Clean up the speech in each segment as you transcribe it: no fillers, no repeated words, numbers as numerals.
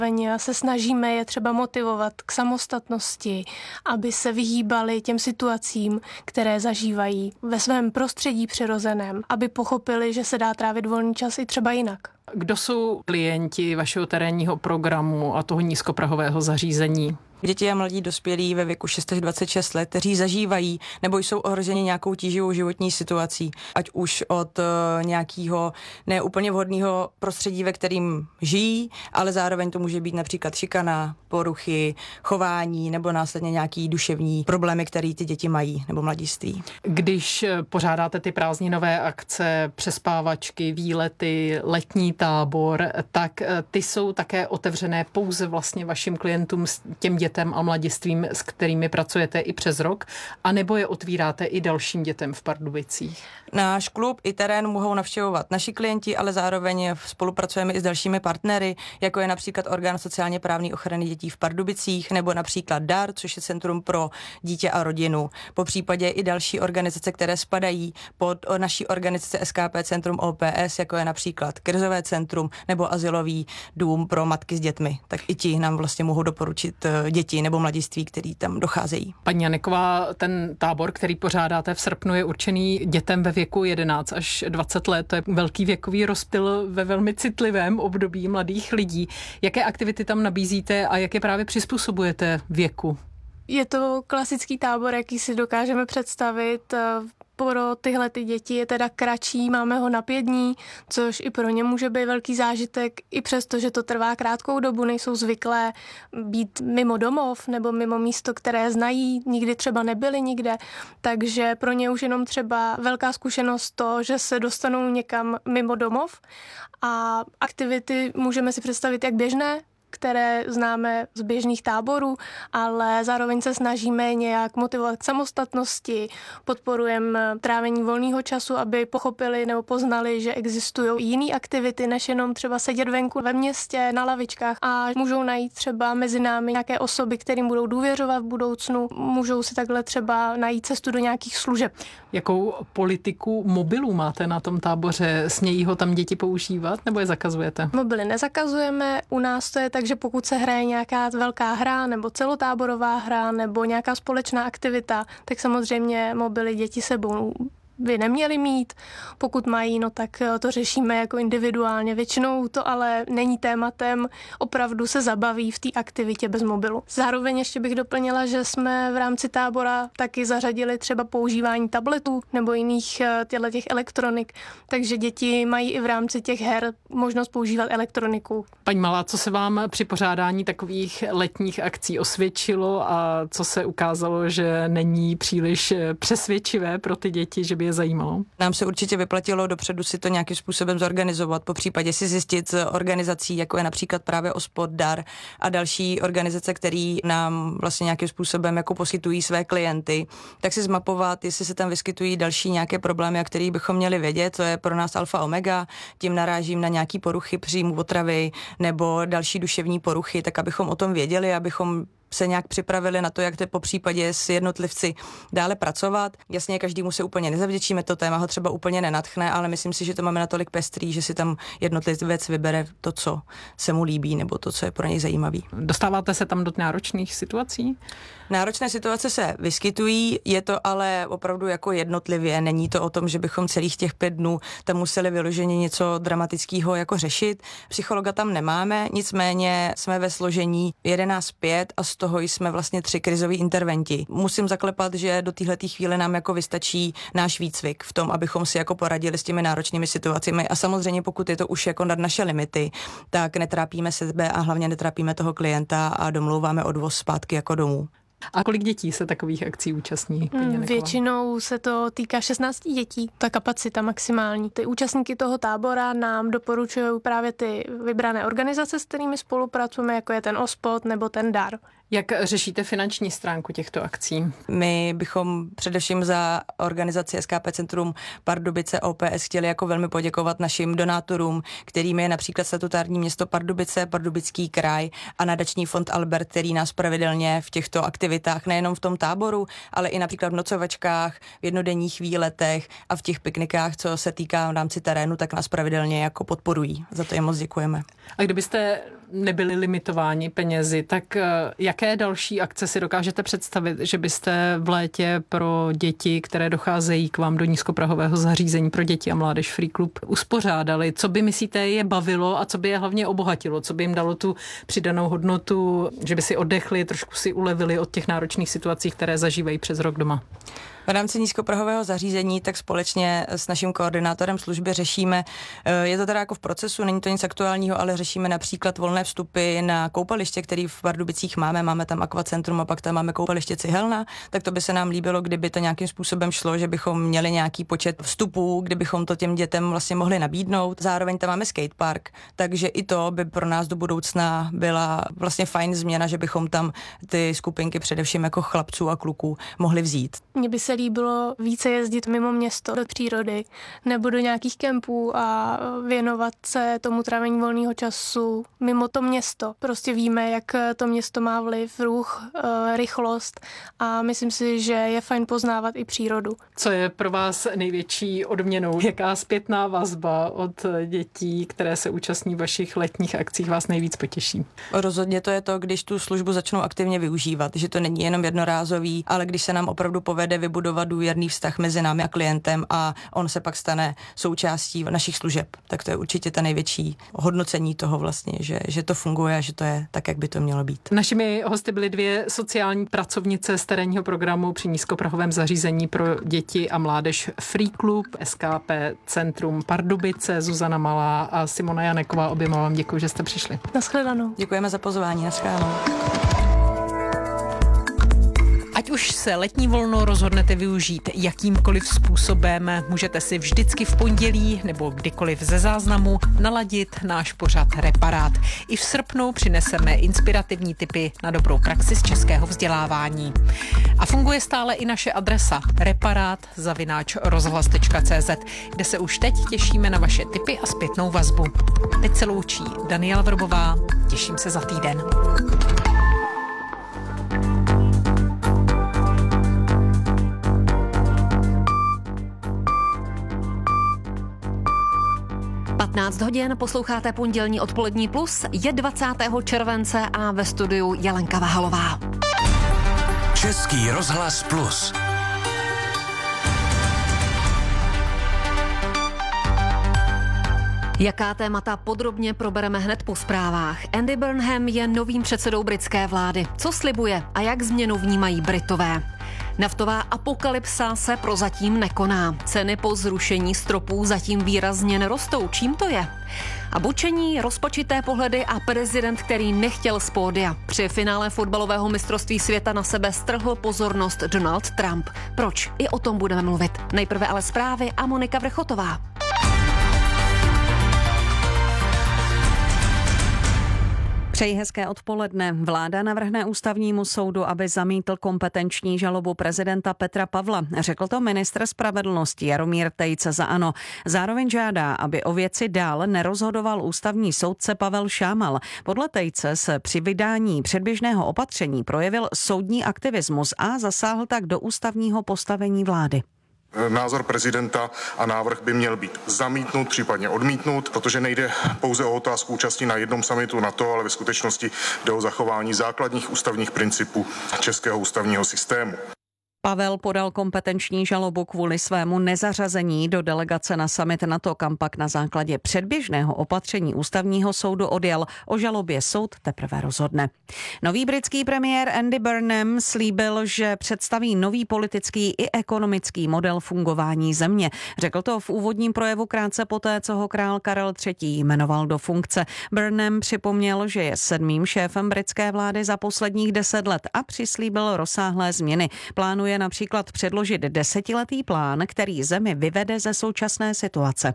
Se snažíme je třeba motivovat k samostatnosti, aby se vyhýbali těm situacím, které zažívají ve svém prostředí přirozeném, aby pochopili, že se dá trávit volný čas i třeba jinak. Kdo jsou klienti vašeho terénního programu a toho nízkoprahového zařízení? Děti a mladí dospělí ve věku 6 až 26 let, kteří zažívají nebo jsou ohroženi nějakou tíživou životní situací, ať už od nějakého neúplně vhodného prostředí, ve kterým žijí, ale zároveň to může být například šikana, poruchy, chování nebo následně nějaký duševní problémy, které ty děti mají nebo mladiství. Když pořádáte ty prázdninové akce, přespávačky, výlety, letní tábor, tak ty jsou také otevřené pouze vlastně vašim klientům, těm dětem a mladistvím, s kterými pracujete i přes rok, anebo je otvíráte i dalším dětem v Pardubicích? Náš klub i terén mohou navštěvovat naši klienti, ale zároveň spolupracujeme i s dalšími partnery, jako je například Orgán sociálně právní ochrany dětí v Pardubicích, nebo například DAR, což je Centrum pro dítě a rodinu. Po případě i další organizace, které spadají pod naší organizaci SKP Centrum OPS, jako je například Krizové centrum nebo Azylový dům pro matky s dětmi. Tak i ti nám vlastně mohou doporučit děti nebo mladiství, který tam docházejí. Paní Janeková, ten tábor, který pořádáte v srpnu, je určený dětem ve věku 11 až 20 let. To je velký věkový rozptyl ve velmi citlivém období mladých lidí. Jaké aktivity tam nabízíte a jak je právě přizpůsobujete věku? Je to klasický tábor, jaký si dokážeme představit. Pro tyhle ty děti je teda kratší, máme ho na 5 dní, což i pro ně může být velký zážitek, i přesto, že to trvá krátkou dobu, nejsou zvyklé být mimo domov nebo mimo místo, které znají, nikdy třeba nebyli nikde, takže pro ně už jenom třeba velká zkušenost to, že se dostanou někam mimo domov a aktivity můžeme si představit jak běžné, které známe z běžných táborů, ale zároveň se snažíme nějak motivovat k samostatnosti, podporujeme trávení volného času, aby pochopili nebo poznali, že existují jiné aktivity, než jenom třeba sedět venku ve městě na lavičkách a můžou najít třeba mezi námi nějaké osoby, kterým budou důvěřovat v budoucnu, můžou si takhle třeba najít cestu do nějakých služeb. Jakou politiku mobilů máte na tom táboře? Smějí ho tam děti používat nebo je zakazujete? Mobily nezakazujeme, u nás to je tak, že pokud se hraje nějaká velká hra nebo celotáborová hra nebo nějaká společná aktivita, tak samozřejmě mobily děti sebou by neměli mít. Pokud mají, no tak to řešíme jako individuálně. Většinou to ale není tématem, opravdu se zabaví v té aktivitě bez mobilu. Zároveň ještě bych doplnila, že jsme v rámci tábora taky zařadili třeba používání tabletů nebo jiných těch elektronik, takže děti mají i v rámci těch her možnost používat elektroniku. Paní Malá, co se vám při pořádání takových letních akcí osvědčilo a co se ukázalo, že není příliš přesvědčivé pro ty děti, že by je zajímalo? Nám se určitě vyplatilo dopředu si to nějakým způsobem zorganizovat, po případě si zjistit z organizací, jako je například právě OSPOD, DAR a další organizace, které nám vlastně nějakým způsobem jako poskytují své klienty, tak si zmapovat, jestli se tam vyskytují další nějaké problémy, o kterých bychom měli vědět, to je pro nás alfa omega, tím narážím na nějaký poruchy příjmu potravy nebo další duševní poruchy, tak abychom o tom věděli, abychom se nějak připravili na to, jak po případě s jednotlivci dále pracovat. Jasně, každému se úplně nezavděčíme, to téma ho třeba úplně nenadchne, ale myslím si, že to máme natolik pestrý, že si tam jednotlivec vybere to, co se mu líbí, nebo to, co je pro něj zajímavý. Dostáváte se tam do náročných situací? Náročné situace se vyskytují, je to ale opravdu jako jednotlivě. Není to o tom, že bychom celých těch 5 dnů tam museli vyloženě něco dramatického jako řešit. Psychologa tam nemáme, nicméně jsme ve složení 11-5 a z toho jsme vlastně 3 krizoví interventi. Musím zaklepat, že do téhleté chvíle nám jako vystačí náš výcvik v tom, abychom si jako poradili s těmi náročnými situacemi a samozřejmě pokud je to už jako nad naše limity, tak netrápíme sebe a hlavně netrápíme toho klienta a domlouváme odvoz zpátky jako domů. A kolik dětí se takových akcí účastní? Většinou se to týká 16 dětí, ta kapacita maximální. Ty účastníky toho tábora nám doporučují právě ty vybrané organizace, s kterými spolupracujeme, jako je ten OSPOD nebo ten DAR. Jak řešíte finanční stránku těchto akcí? My bychom především za organizaci SKP Centrum Pardubice OPS chtěli jako velmi poděkovat našim donátorům, kterými je například statutární město Pardubice, Pardubický kraj a nadační fond Albert, který nás pravidelně v těchto aktivitách, nejenom v tom táboru, ale i například v nocovačkách, v jednodenních výletech a v těch piknikách, co se týká v rámci terénu, tak nás pravidelně jako podporují. Za to je moc děkujeme. A kdybyste nebyli limitováni penězi, tak jaké další akce si dokážete představit, že byste v létě pro děti, které docházejí k vám do nízkoprahového zařízení pro děti a mládež Free Club, uspořádali? Co by, myslíte, je bavilo a co by je hlavně obohatilo? Co by jim dalo tu přidanou hodnotu, že by si oddechli, trošku si ulevili od těch náročných situací, které zažívají přes rok doma? V rámci nízkoprahového zařízení tak společně s naším koordinátorem služby řešíme, je to teda jako v procesu, není to nic aktuálního, ale řešíme například volné vstupy na koupaliště, který v Pardubicích máme tam akvacentrum a pak tam máme koupaliště Cihelna, tak to by se nám líbilo, kdyby to nějakým způsobem šlo, že bychom měli nějaký počet vstupů, kdybychom to těm dětem vlastně mohli nabídnout. Zároveň tam máme skatepark, takže i to by pro nás do budoucna byla vlastně fajn změna, že bychom tam ty skupinky především jako chlapců a kluků mohli vzít. Mně by se líbilo více jezdit mimo město do přírody nebo do nějakých kempů a věnovat se tomu trávení volného času mimo to město. Prostě víme, jak to město má vliv, ruch, rychlost a myslím si, že je fajn poznávat i přírodu. Co je pro vás největší odměnou? Jaká zpětná vazba od dětí, které se účastní vašich letních akcích, vás nejvíc potěší? Rozhodně to je to, když tu službu začnou aktivně využívat, že to není jenom jednorázový, ale když se nám opravdu povede vybudovat důvěrný vztah mezi námi a klientem a on se pak stane součástí našich služeb. Tak to je určitě ta největší hodnocení toho vlastně, že to funguje a že to je tak, jak by to mělo být. Našimi hosty byly 2 sociální pracovnice z terénního programu při nízkoprahovém zařízení pro děti a mládež Free Club, SKP Centrum Pardubice, Zuzana Malá a Simona Janeková. Oběma vám děkuji, že jste přišli. Naschledanou. Děkujeme za pozvání. Naschledanou. Ať už se letní volno rozhodnete využít jakýmkoliv způsobem, můžete si vždycky v pondělí nebo kdykoliv ze záznamu naladit náš pořad Reparát. I v srpnu přineseme inspirativní tipy na dobrou praxi z českého vzdělávání. A funguje stále i naše adresa reparát@rozhlas.cz, kde se už teď těšíme na vaše tipy a zpětnou vazbu. Teď se loučí Daniela Vrbová, těším se za týden. hodin, posloucháte Pondělní odpolední plus, je 20. července a ve studiu Jelenka Vahalová. Český rozhlas plus. Jaká témata podrobně probereme hned po zprávách. Andy Burnham je novým předsedou britské vlády. Co slibuje a jak změnu vnímají Britové? Naftová apokalypsa se prozatím nekoná. Ceny po zrušení stropů zatím výrazně nerostou. Čím to je? A bučení, rozpačité pohledy a prezident, který nechtěl z pódia. Při finále fotbalového mistrovství světa na sebe strhl pozornost Donald Trump. Proč? I o tom budeme mluvit. Nejprve ale zprávy a Monika Vrchotová. Přeji hezké odpoledne. Vláda navrhne ústavnímu soudu, aby zamítl kompetenční žalobu prezidenta Petra Pavla. Řekl to ministr spravedlnosti Jaromír Tejc za ANO. Zároveň žádá, aby o věci dál nerozhodoval ústavní soudce Pavel Šámal. Podle Tejce se při vydání předběžného opatření projevil soudní aktivismus a zasáhl tak do ústavního postavení vlády. Názor prezidenta a návrh by měl být zamítnut, případně odmítnut, protože nejde pouze o otázku účasti na jednom summitu NATO, ale ve skutečnosti jde o zachování základních ústavních principů českého ústavního systému. Pavel podal kompetenční žalobu kvůli svému nezařazení do delegace na summit NATO, kam pak na základě předběžného opatření ústavního soudu odjel. O žalobě soud teprve rozhodne. Nový britský premiér Andy Burnham slíbil, že představí nový politický i ekonomický model fungování země. Řekl to v úvodním projevu krátce poté, co ho král Karel III. Jmenoval do funkce. Burnham připomněl, že je 7. šéfem britské vlády za posledních 10 let a přislíbil rozsáhlé změny. Plánuje například předložit 10letý plán, který zemi vyvede ze současné situace.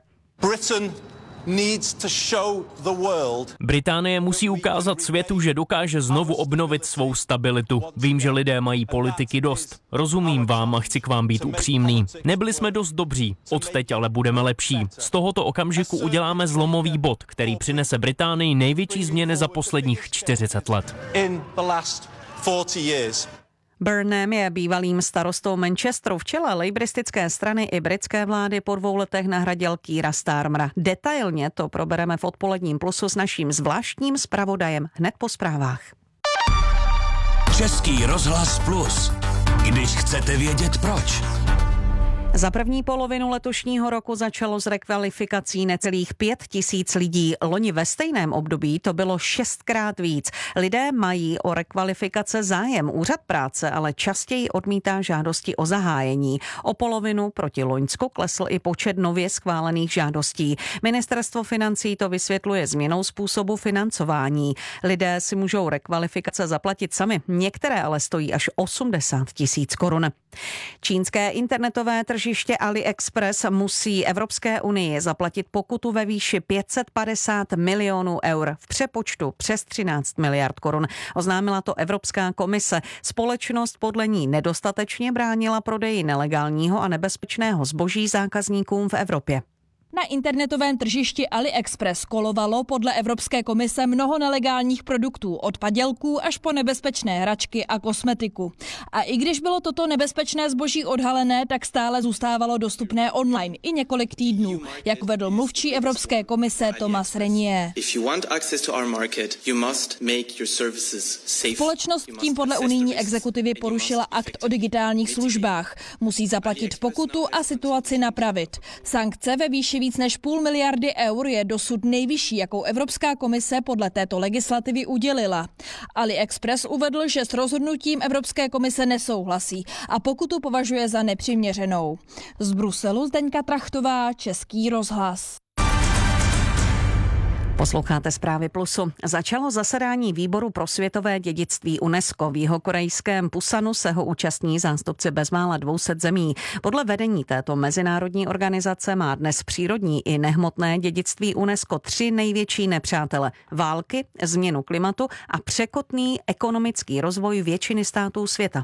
Británie musí ukázat světu, že dokáže znovu obnovit svou stabilitu. Vím, že lidé mají politiky dost. Rozumím vám a chci k vám být upřímný. Nebyli jsme dost dobří, odteď ale budeme lepší. Z tohoto okamžiku uděláme zlomový bod, který přinese Británii největší změny za posledních 40 let. Burnham je bývalým starostou Manchesteru. V čele lejbristické strany i britské vlády po 2 letech nahradil Keira Starmera. Detailně to probereme v odpoledním plusu s naším zvláštním zpravodajem hned po zprávách. Český rozhlas Plus. Když chcete vědět proč. Za první polovinu letošního roku začalo s rekvalifikací necelých 5 000 lidí. Loni ve stejném období to bylo 6krát víc. Lidé mají o rekvalifikace zájem. Úřad práce ale častěji odmítá žádosti o zahájení. O polovinu proti loňsku klesl i počet nově schválených žádostí. Ministerstvo financí to vysvětluje změnou způsobu financování. Lidé si můžou rekvalifikace zaplatit sami. Některé ale stojí až 80 000 korun. Čínské internetové tržiště AliExpress musí Evropské unii zaplatit pokutu ve výši 550 milionů eur, v přepočtu přes 13 miliard korun. Oznámila to Evropská komise. Společnost podle ní nedostatečně bránila prodeji nelegálního a nebezpečného zboží zákazníkům v Evropě. Na internetovém tržišti AliExpress kolovalo podle Evropské komise mnoho nelegálních produktů, od padělků až po nebezpečné hračky a kosmetiku. A i když bylo toto nebezpečné zboží odhalené, tak stále zůstávalo dostupné online i několik týdnů, jak uvedl mluvčí Evropské komise Thomas Renier. Společnost tím podle unijní exekutivy porušila akt o digitálních službách. Musí zaplatit pokutu a situaci napravit. Sankce ve výši víc než 500 miliardy eur je dosud nejvyšší, jakou Evropská komise podle této legislativy udělila. AliExpress uvedl, že s rozhodnutím Evropské komise nesouhlasí a pokutu považuje za nepřiměřenou. Z Bruselu Zdeňka Trachtová, Český rozhlas. Posloucháte Zprávy Plusu. Začalo zasedání výboru pro světové dědictví UNESCO. V jihokorejském Pusanu se ho účastní zástupci bezmála 200 zemí. Podle vedení této mezinárodní organizace má dnes přírodní i nehmotné dědictví UNESCO 3 největší nepřátele. Války, změnu klimatu a překotný ekonomický rozvoj většiny států světa.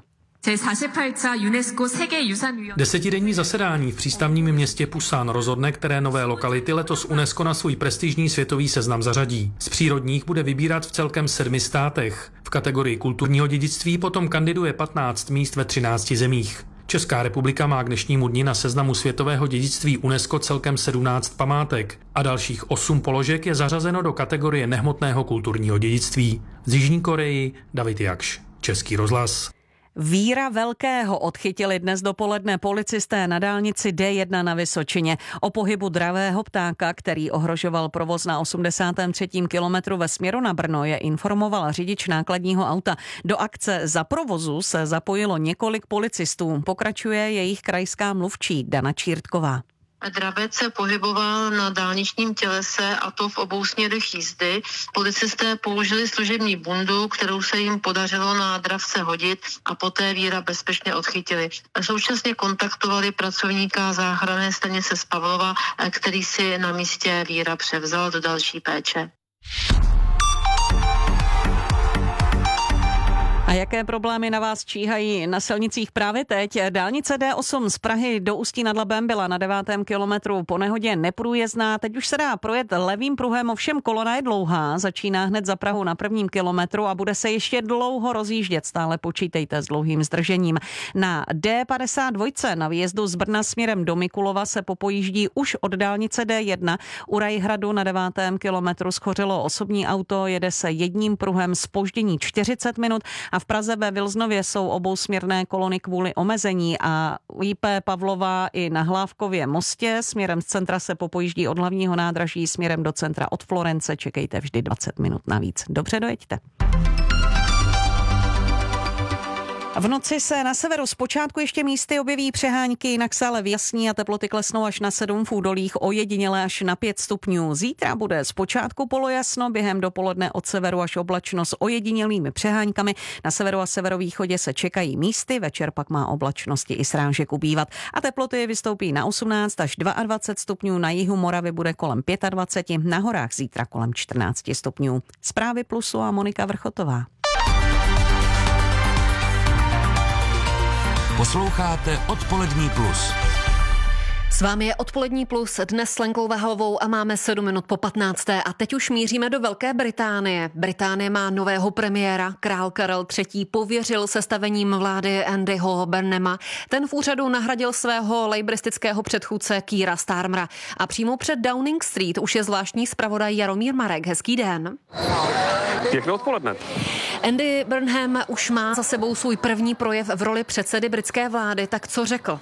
Desetidenní zasedání v přístavním městě Pusan rozhodne, které nové lokality letos UNESCO na svůj prestižní světový seznam zařadí. Z přírodních bude vybírat v celkem 7 státech. V kategorii kulturního dědictví potom kandiduje 15 míst ve 13 zemích. Česká republika má k dnešnímu dni na seznamu světového dědictví UNESCO celkem 17 památek a dalších 8 položek je zařazeno do kategorie nehmotného kulturního dědictví. Z Jižní Koreji David Jakš, Český rozhlas. Víra Velkého odchytili dnes dopoledne policisté na dálnici D1 na Vysočině. O pohybu dravého ptáka, který ohrožoval provoz na 83. kilometru ve směru na Brno, je informoval řidič nákladního auta. Do akce za provozu se zapojilo několik policistů. Pokračuje jejich krajská mluvčí Dana Čírtková. Dravec se pohyboval na dálničním tělese, a to v obou směrech jízdy. Policisté použili služební bundu, kterou se jim podařilo na dravce hodit, a poté víra bezpečně odchytili. Současně kontaktovali pracovníka záchranné stanice z Pavlova, který si na místě víra převzal do další péče. A jaké problémy na vás číhají na silnicích právě teď? Dálnice D8 z Prahy do Ústí nad Labem byla na 9. kilometru po nehodě neprůjezdná. Teď už se dá projet levým pruhem, ovšem kolona je dlouhá. Začíná hned za Prahu na 1. kilometru a bude se ještě dlouho rozjíždět. Stále počítejte s dlouhým zdržením. Na D52 na výjezdu z Brna směrem do Mikulova se popojíždí už od dálnice D1. U Rajhradu na 9. kilometru schořelo osobní auto, jede se jedním pruhem, zpoždění 40 minut. A v Praze ve Vilznově jsou obousměrné kolony kvůli omezení a IP Pavlova i na Hlávkově mostě. Směrem z centra se popojíždí od hlavního nádraží, směrem do centra od Florence. Čekejte vždy 20 minut navíc. Dobře dojeďte. V noci se na severu zpočátku ještě místy objeví přehánky, jinak se ale vyjasní a teploty klesnou až na 7 v údolích, ojediněle až na 5 stupňů. Zítra bude zpočátku polojasno, během dopoledne od severu až oblačno s ojedinělými přeháňkami. Na severu a severovýchodě se čekají místy, večer pak má oblačnosti i srážek ubývat. A teploty vystoupí na 18 až 22 stupňů, na jihu Moravy bude kolem 25, na horách zítra kolem 14 stupňů. Zprávy Plusu a Monika Vrchotová. Posloucháte Odpolední plus. S vámi je Odpolední plus dnes s Lenkou Vahalovou a máme 7 minut po 15. A teď už míříme do Velké Británie. Británie má nového premiéra. Král Karel III. Pověřil sestavením vlády Andyho Burnhama. Ten v úřadu nahradil svého lejbristického předchůdce Keira Starmera. A přímo před Downing Street už je zvláštní zpravodaj Jaromír Marek. Hezký den. Pěkné odpoledne. Andy Burnham už má za sebou svůj první projev v roli předsedy britské vlády. Tak co řekl?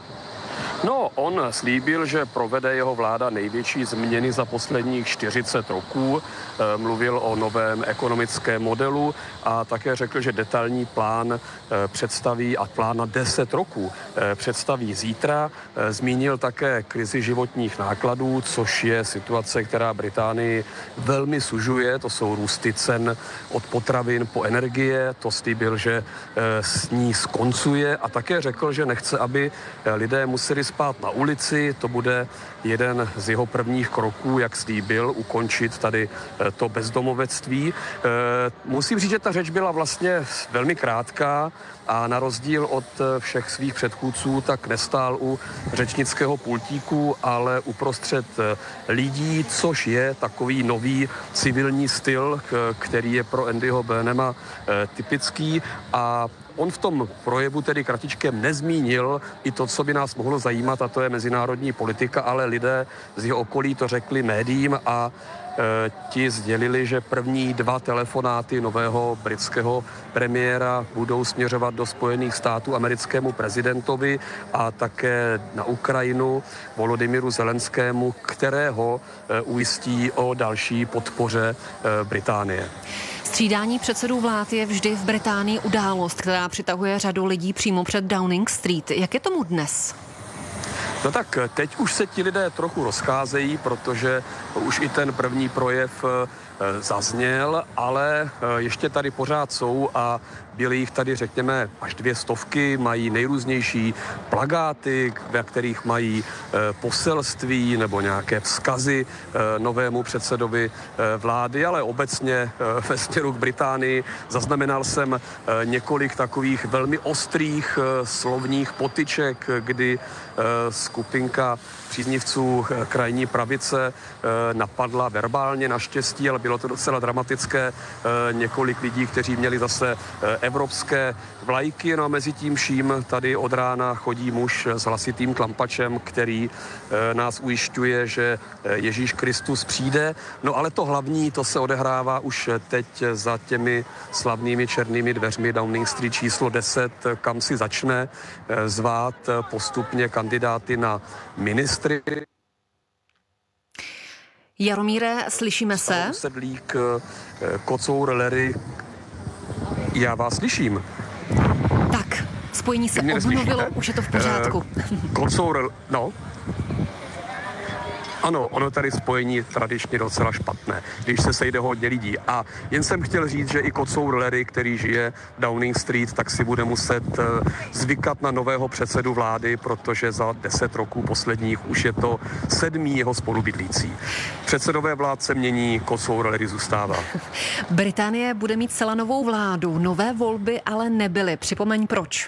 No, on slíbil, že provede jeho vláda největší změny za posledních 40 roků. Mluvil o novém ekonomickém modelu a také řekl, že detailní plán představí a plán na 10 roků představí zítra. Zmínil také krizi životních nákladů, což je situace, která Británii velmi sužuje. To jsou růsty cen od potravin po energie. To slíbil, že s ní skoncuje a také řekl, že nechce, aby lidé museli spát na ulici. To bude jeden z jeho prvních kroků, jak slíbil, ukončit tady to bezdomovectví. Musím říct, že ta řeč byla vlastně velmi krátká a na rozdíl od všech svých předchůdců tak nestál u řečnického pultíku, ale uprostřed lidí, což je takový nový civilní styl, který je pro Andyho Burnhama typický a on v tom projevu tedy kratičkem nezmínil i to, co by nás mohlo zajímat, a to je mezinárodní politika, ale lidé z jeho okolí to řekli médiím a ti sdělili, že první 2 telefonáty nového britského premiéra budou směřovat do Spojených států americkému prezidentovi a také na Ukrajinu Volodymyru Zelenskému, kterého ujistí o další podpoře Británie. Střídání předsedů vlád je vždy v Británii událost, která přitahuje řadu lidí přímo před Downing Street. Jak je tomu dnes? No tak teď už se ti lidé trochu rozcházejí, protože už i ten první projev zazněl, ale ještě tady pořád jsou a byly jich tady, řekněme, až 200, mají nejrůznější plakáty, ve kterých mají poselství nebo nějaké vzkazy novému předsedovi vlády, ale obecně ve směru k Británii zaznamenal jsem několik takových velmi ostrých slovních potyček, kdy skupinka příznivců krajní pravice napadla verbálně naštěstí, ale bylo to docela dramatické, několik lidí, kteří měli zase evropské vlajky, no a mezi tím vším tady od rána chodí muž s hlasitým klampačem, který nás ujišťuje, že Ježíš Kristus přijde, no ale to hlavní, to se odehrává už teď za těmi slavnými černými dveřmi Downing Street číslo 10, kam si začne zvát postupně kandidáty na ministry. Jaromíre, slyšíme se? Sedlík, Kocour, Larry. Já vás slyším. Tak, spojení se obnovilo, už je to v pořádku. Kocour, no. Ano, ono tady spojení je tradičně docela špatné, když se sejde hodně lidí. A jen jsem chtěl říct, že i Kocour Larry, který žije v Downing Street, tak si bude muset zvykat na nového předsedu vlády, protože za 10 roků posledních už je to 7. jeho spolubydlící. Předsedové vlád se mění, Kocour Larry zůstává. Británie bude mít celá novou vládu. Nové volby ale nebyly. Připomeň proč.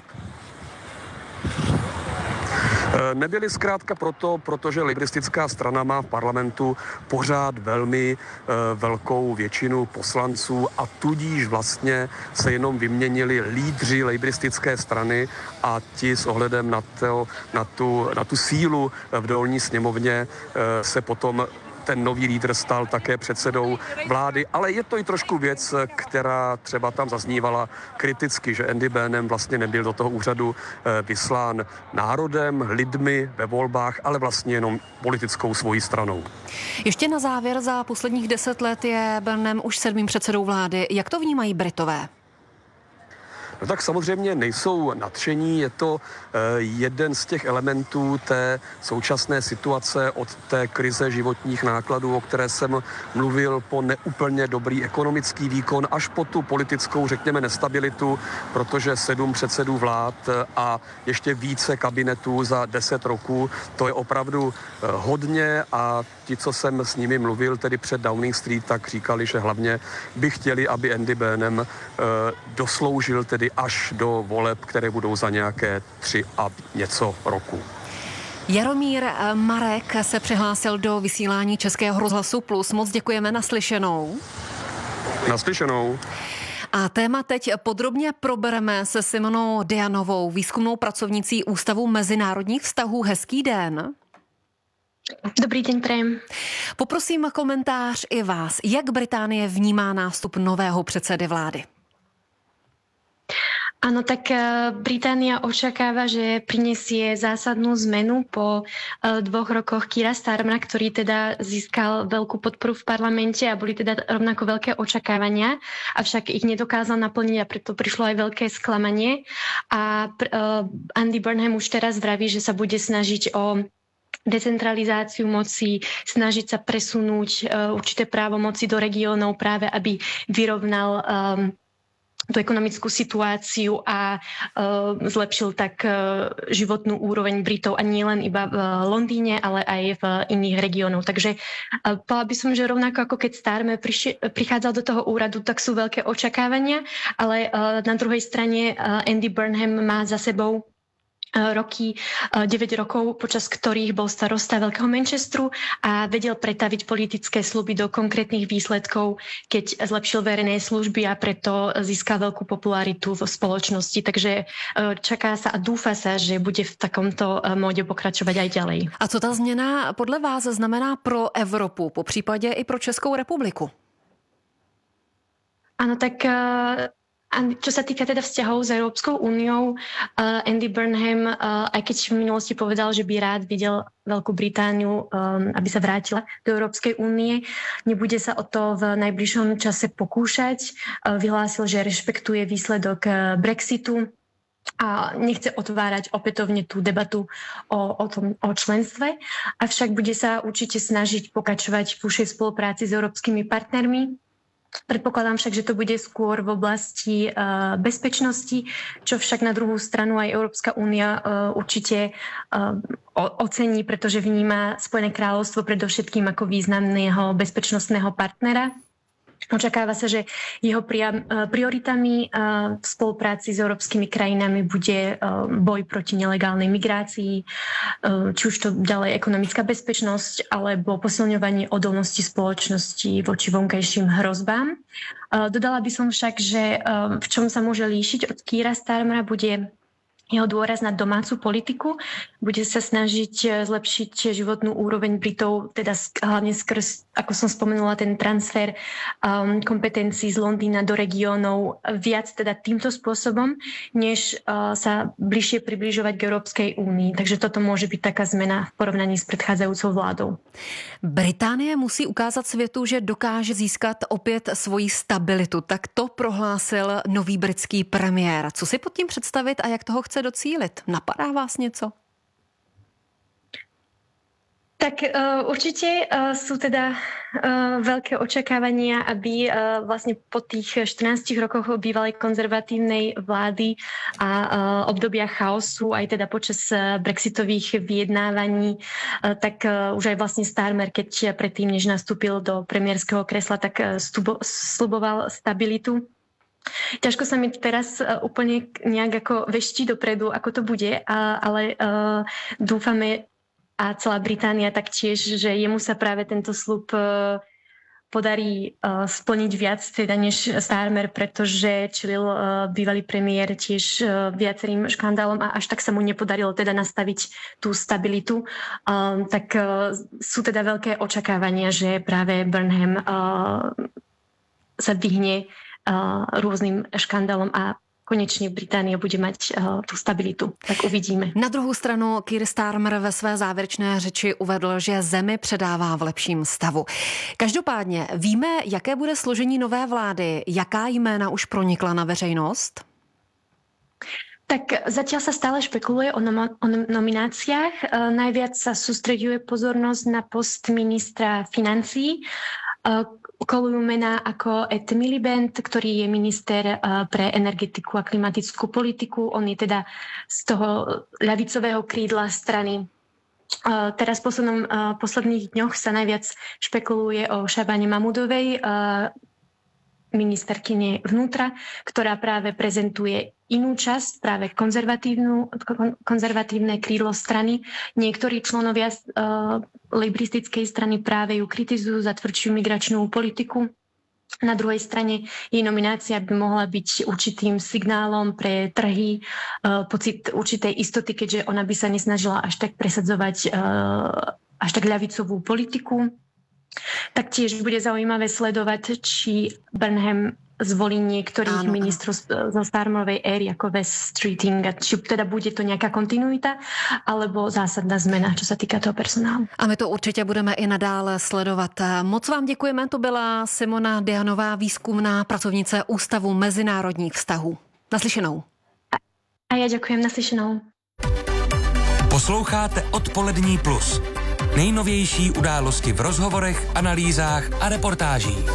Nebyli zkrátka proto, protože lejbristická strana má v parlamentu pořád velmi velkou většinu poslanců a tudíž vlastně se jenom vyměnili lídři lejbristické strany a ti s ohledem na tu sílu v dolní sněmovně se potom ten nový lídr stal také předsedou vlády, ale je to i trošku věc, která třeba tam zaznívala kriticky, že Andy Burnham vlastně nebyl do toho úřadu vyslán národem, lidmi ve volbách, ale vlastně jenom politickou svojí stranou. Ještě na závěr, za posledních 10 let je Burnham už 7. předsedou vlády. Jak to vnímají Britové? No tak samozřejmě nejsou nadšení, je to jeden z těch elementů té současné situace od té krize životních nákladů, o které jsem mluvil, po neúplně dobrý ekonomický výkon, až po tu politickou, řekněme, nestabilitu, protože 7 předsedů vlád a ještě více kabinetů za 10 roků, to je opravdu hodně a ti, co jsem s nimi mluvil, tedy před Downing Street, tak říkali, že hlavně by chtěli, aby Andy Burnham dosloužil tedy až do voleb, které budou za nějaké 3 a něco roku. Jaromír Marek se přihlásil do vysílání Českého rozhlasu Plus. Moc děkujeme, naslyšenou. Naslyšenou. A téma teď podrobně probereme se Simonou Dianovou, výzkumnou pracovnicí Ústavu mezinárodních vztahů. Hezký den. Dobrý den, prajem. Poprosím komentář i vás. Jak Británie vnímá nástup nového předsedy vlády? Áno, tak Británia očakáva, že prinesie zásadnú zmenu po 2 rokoch Keira Starmera, ktorý teda získal veľkú podporu v parlamente a boli teda rovnako veľké očakávania, avšak ich nedokázal naplniť a preto prišlo aj veľké sklamanie. A Andy Burnham už teraz vraví, že sa bude snažiť o decentralizáciu moci, snažiť sa presunúť určité právomoci do regiónov práve, aby vyrovnal tú ekonomickú situáciu a zlepšil tak životnú úroveň Britov a nie len iba v Londýne, ale aj v iných regiónoch. Takže povedala by som, že rovnako ako keď Starmer prichádzal do toho úradu, tak sú veľké očakávania, ale na druhej strane Andy Burnham má za sebou 9 rokov, počas ktorých bol starosta Veľkého Manchesteru a vedel pretaviť politické sľuby do konkrétnych výsledkov, keď zlepšil verejné služby a preto získal veľkú popularitu v spoločnosti. Takže čaká sa a dúfa sa, že bude v takomto móde pokračovať aj ďalej. A co ta změna podle vás znamená pro Evropu, po případě i pro Českou republiku? Áno, tak a čo sa týka teda vzťahov s Európskou úniou, Andy Burnham, aj keď v minulosti povedal, že by rád videl Veľkú Britániu, aby sa vrátila do Európskej únie, nebude sa o to v najbližšom čase pokúšať. Vyhlásil, že rešpektuje výsledok Brexitu a nechce otvárať opätovne tú debatu o členstve, avšak bude sa určite snažiť pokračovať v užšej spolupráci s európskymi partnermi. Predpokladám však, že to bude skôr v oblasti bezpečnosti, čo však na druhú stranu aj Európska únia určite ocení, pretože vníma Spojené kráľovstvo predovšetkým ako významného bezpečnostného partnera. Očakáva sa, že jeho prioritami v spolupráci s európskymi krajinami bude boj proti nelegálnej migrácii, či už to ďalej ekonomická bezpečnosť, alebo posilňovanie odolnosti spoločnosti voči vonkajším hrozbám. Dodala by som však, že v čom sa môže líšiť od Keira Starmera bude jeho dôraz na domácu politiku. Bude sa snažiť zlepšiť životnú úroveň Britov, teda hlavne skrz, ako som spomenula, ten transfer kompetencií z Londýna do regiónov viac teda týmto spôsobom, než sa bližšie približovať k Európskej únii. Takže toto môže byť taká zmena v porovnaní s predchádzajúcou vládou. Británie musí ukázat světu, že dokáže získat opět svoji stabilitu. Tak to prohlásil nový britský premiér. Co si pod tím představit a jak toho chce docílit? Napadá vás něco? Tak určite sú teda veľké očakávania, aby vlastne po tých 14 rokoch bývalej konzervatívnej vlády a obdobia chaosu, aj teda počas brexitových vyjednávaní, tak už aj vlastne Starmer, keď predtým, než nastúpil do premiérskeho kresla, tak sľuboval stabilitu. Ťažko sa mi teraz úplne nejak ako veští dopredu, ako to bude, ale dúfame, a celá Británia taktiež, že jemu sa práve tento sľub podarí splniť viac teda než Starmer, pretože čelil bývalý premiér tiež viacerým škandálom a až tak sa mu nepodarilo teda nastaviť tú stabilitu. Tak sú teda veľké očakávania, že práve Burnham sa vyhne rôznym škandálom a konečně Británie bude mať tu stabilitu. Tak uvidíme. Na druhou stranu Keir Starmer ve své závěrečné řeči uvedl, že zemi předává v lepším stavu. Každopádně víme, jaké bude složení nové vlády, jaká jména už pronikla na veřejnost? Tak zatiaľ sa stále špekuluje o nomináciách. Najviac sa sústreďuje pozornosť na post ministra financií. Kolujú mená ako Ed Miliband, ktorý je minister pre energetiku a klimatickú politiku. On je teda z toho ľavicového krídla strany. Teraz v posledných dňoch sa najviac špekuluje o Šabane Mahmudovej, ministerkyne vnútra, ktorá práve prezentuje inú časť, práve konzervatívne krídlo strany. Niektorí členovia lejbristickej strany práve ju kritizujú za tvrdšiu migračnú politiku. Na druhej strane jej nominácia by mohla byť určitým signálom pre trhy, pocit určitej istoty, keďže ona by sa nesnažila až tak presadzovať až tak ľavicovú politiku. Taktiež bude zaujímavé sledovať, či Burnham zvolí niektorých ministrov zo Starmerovej éry ako West Streeting, či teda bude to nejaká kontinuita alebo zásadná zmena, čo sa týka toho personálu. A my to určitě budeme i nadále sledovat. Moc vám děkujeme, to byla Simona Dianová, výzkumná pracovnice Ústavu mezinárodních vztahů. Naslyšenou. A já děkujem, naslyšenou. Posloucháte Odpolední plus. Nejnovější události v rozhovorech, analýzách a reportážích.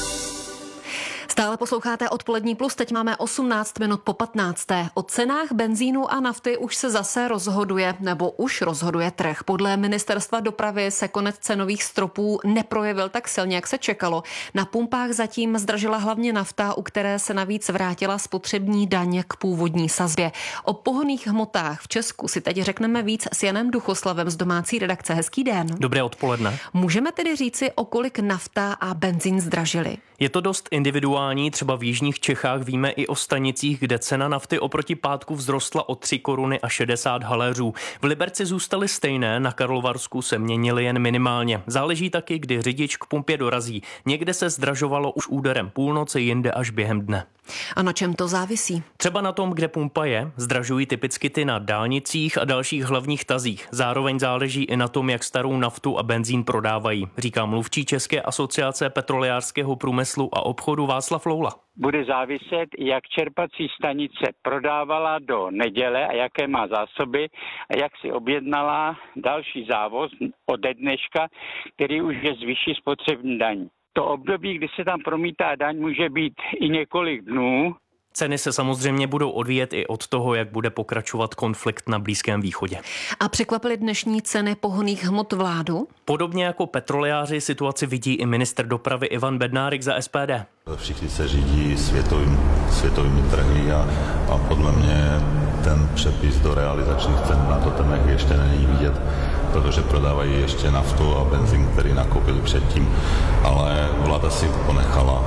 Stále posloucháte Odpolední plus, teď máme 18 minut po 15. O cenách benzínu a nafty už se zase rozhoduje, nebo už rozhoduje trh. Podle ministerstva dopravy se konec cenových stropů neprojevil tak silně, jak se čekalo. Na pumpách zatím zdražila hlavně nafta, u které se navíc vrátila spotřební daň k původní sazbě. O pohonných hmotách v Česku si teď řekneme víc s Janem Duchoslavem z domácí redakce. Hezký den. Dobré odpoledne. Můžeme tedy říci, o kolik nafta a benzín zdražily? Je to dost individuální, třeba v jižních Čechách víme i o stanicích, kde cena nafty oproti pátku vzrostla o 3 koruny a 60 haléřů. V Liberci zůstaly stejné, na Karlovarsku se měnily jen minimálně. Záleží taky, kdy řidič k pumpě dorazí. Někde se zdražovalo už úderem půlnoci, jinde až během dne. A na čem to závisí? Třeba na tom, kde pumpa je, zdražují typicky ty na dálnicích a dalších hlavních tazích. Zároveň záleží i na tom, jak starou naftu a benzín prodávají, říká mluvčí České asociace petrolejářského průmyslu a obchodu Václav Loula. Bude záviset, jak čerpací stanice prodávala do neděle a jaké má zásoby a jak si objednala další závoz ode dneška, který už je zvýší spotřební daň. To období, kdy se tam promítá daň, může být i několik dnů. Ceny se samozřejmě budou odvíjet i od toho, jak bude pokračovat konflikt na Blízkém východě. A překvapily dnešní ceny pohonných hmot vládu? Podobně jako petrolejáři situaci vidí i ministr dopravy Ivan Bednárik za SPD. Všichni se řídí světovými trhy a podle mě ten přepis do realizačních cen na totemech ještě není vidět, protože prodávají ještě naftu a benzín, který nakoupili předtím, ale vláda si ponechala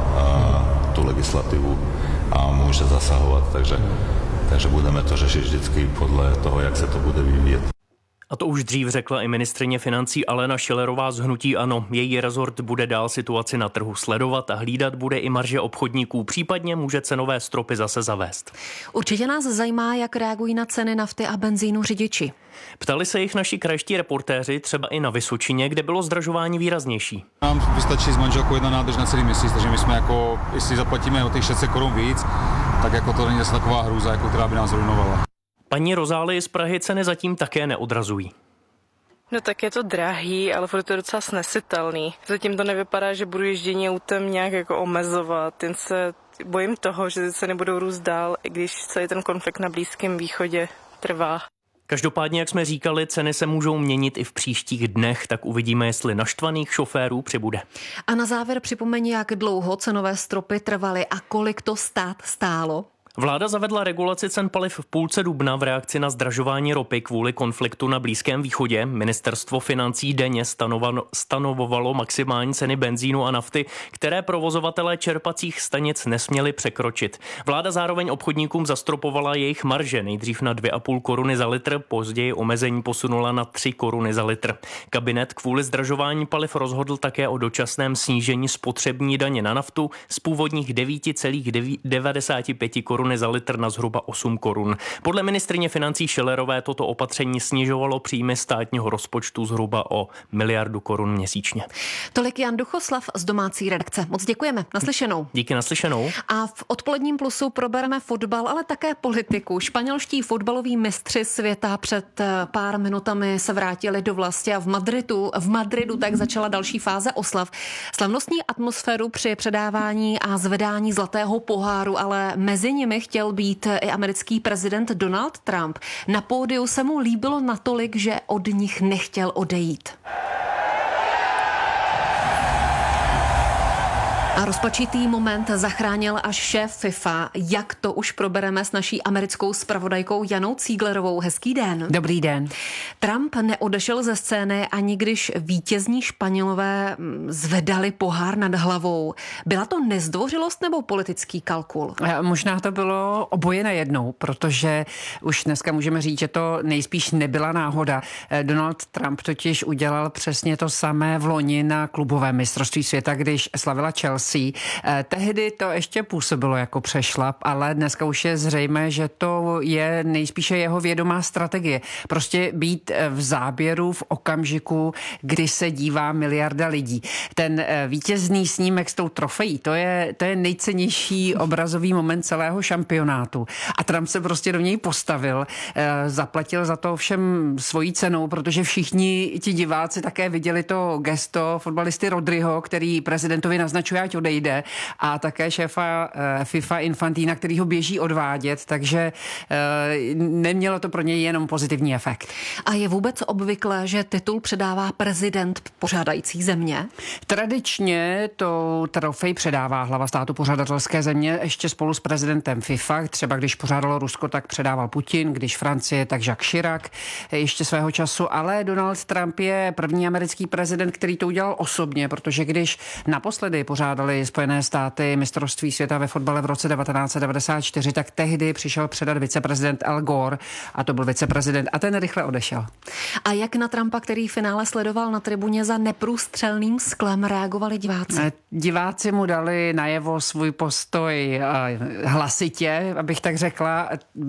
tu legislativu a může zasahovat, takže budeme to řešit vždycky podle toho, jak se to bude vyvíjet. A to už dřív řekla i ministryně financí Alena Schillerová z hnutí ANO. Její rezort bude dál situaci na trhu sledovat a hlídat bude i marže obchodníků, případně může cenové stropy zase zavést. Určitě nás zajímá, jak reagují na ceny nafty a benzínu řidiči. Ptali se jich naši krajští reportéři, třeba i na Vysočině, kde bylo zdražování výraznější. Nám vystačí s manželkou jedna nádrž na celý měsíc, takže my jsme jako, jestli zaplatíme o těch 600 korun víc, tak jako to není zase taková hrůza, jako která by nás zruinovala. Paní Rozálie z Prahy ceny zatím také neodrazují. No tak je to drahý, ale furt to je docela snesitelný. Zatím to nevypadá, že budu ježdění autem nějak jako omezovat, jen se bojím toho, že se nebudou růst dál, i když celý ten konflikt na Blízkém východě trvá. Každopádně, jak jsme říkali, ceny se můžou měnit i v příštích dnech, tak uvidíme, jestli naštvaných šoférů přibude. A na závěr připomeň, jak dlouho cenové stropy trvaly a kolik to stát stálo. Vláda zavedla regulaci cen paliv v půlce dubna v reakci na zdražování ropy kvůli konfliktu na Blízkém východě. Ministerstvo financí denně stanovovalo maximální ceny benzínu a nafty, které provozovatelé čerpacích stanic nesměli překročit. Vláda zároveň obchodníkům zastropovala jejich marže, nejdřív na 2,5 koruny za litr, později omezení posunula na 3 koruny za litr. Kabinet kvůli zdražování paliv rozhodl také o dočasném snížení spotřební daně na naftu z původních 9,95 korun za litr na zhruba 8 korun. Podle ministryně financí Schillerové toto opatření snižovalo příjmy státního rozpočtu zhruba o 1 miliardu korun měsíčně. Tolik Jan Duchoslav z domácí redakce. Moc děkujeme. Naslyšenou. Díky, naslyšenou. A v Odpoledním plusu probereme fotbal, ale také politiku. Španělští fotbaloví mistři světa před pár minutami se vrátili do vlasti a v Madridu tak začala další fáze oslav. Slavnostní atmosféru při předávání a zvedání zlatého poháru, ale mezi nimi chtěl být i americký prezident Donald Trump. Na pódiu se mu líbilo natolik, že od nich nechtěl odejít. A rozpačitý moment zachránil až šéf FIFA. Jak to už probereme s naší americkou zpravodajkou Janou Cíglerovou. Hezký den. Dobrý den. Trump neodešel ze scény, ani když vítězní Španělové zvedali pohár nad hlavou. Byla to nezdvořilost nebo politický kalkul? Možná to bylo oboje najednou, protože už dneska můžeme říct, že to nejspíš nebyla náhoda. Donald Trump totiž udělal přesně to samé v loni na klubovém mistrovství světa, když slavila Chelsea. Tehdy to ještě působilo jako přešlap, ale dneska už je zřejmé, že to je nejspíše jeho vědomá strategie. Prostě být v záběru v okamžiku, kdy se dívá miliarda lidí. Ten vítězný snímek s tou trofejí, to je nejcennější obrazový moment celého šampionátu. A Trump se prostě do něj postavil, zaplatil za to všem svojí cenou, protože všichni ti diváci také viděli to gesto fotbalisty Rodryho, který prezidentovi naznačuje, ať odejde, a také šéfa FIFA Infantina, který ho běží odvádět, takže nemělo to pro něj jenom pozitivní efekt. A je vůbec obvyklé, že titul předává prezident pořádající země? Tradičně to trofej předává hlava státu pořadatelské země ještě spolu s prezidentem FIFA. Třeba když pořádalo Rusko, tak předával Putin, když Francie, tak Jacques Chirac ještě svého času, ale Donald Trump je první americký prezident, který to udělal osobně, protože když naposledy pořádali Spojené státy mistrovství světa ve fotbale v roce 1994, tak tehdy přišel předat viceprezident Al Gore a to byl viceprezident a ten rychle odešel. A jak na Trumpa, který finále sledoval na tribuně za neprůstřelným sklem, reagovali diváci? Diváci mu dali najevo svůj postoj hlasitě, abych tak řekla,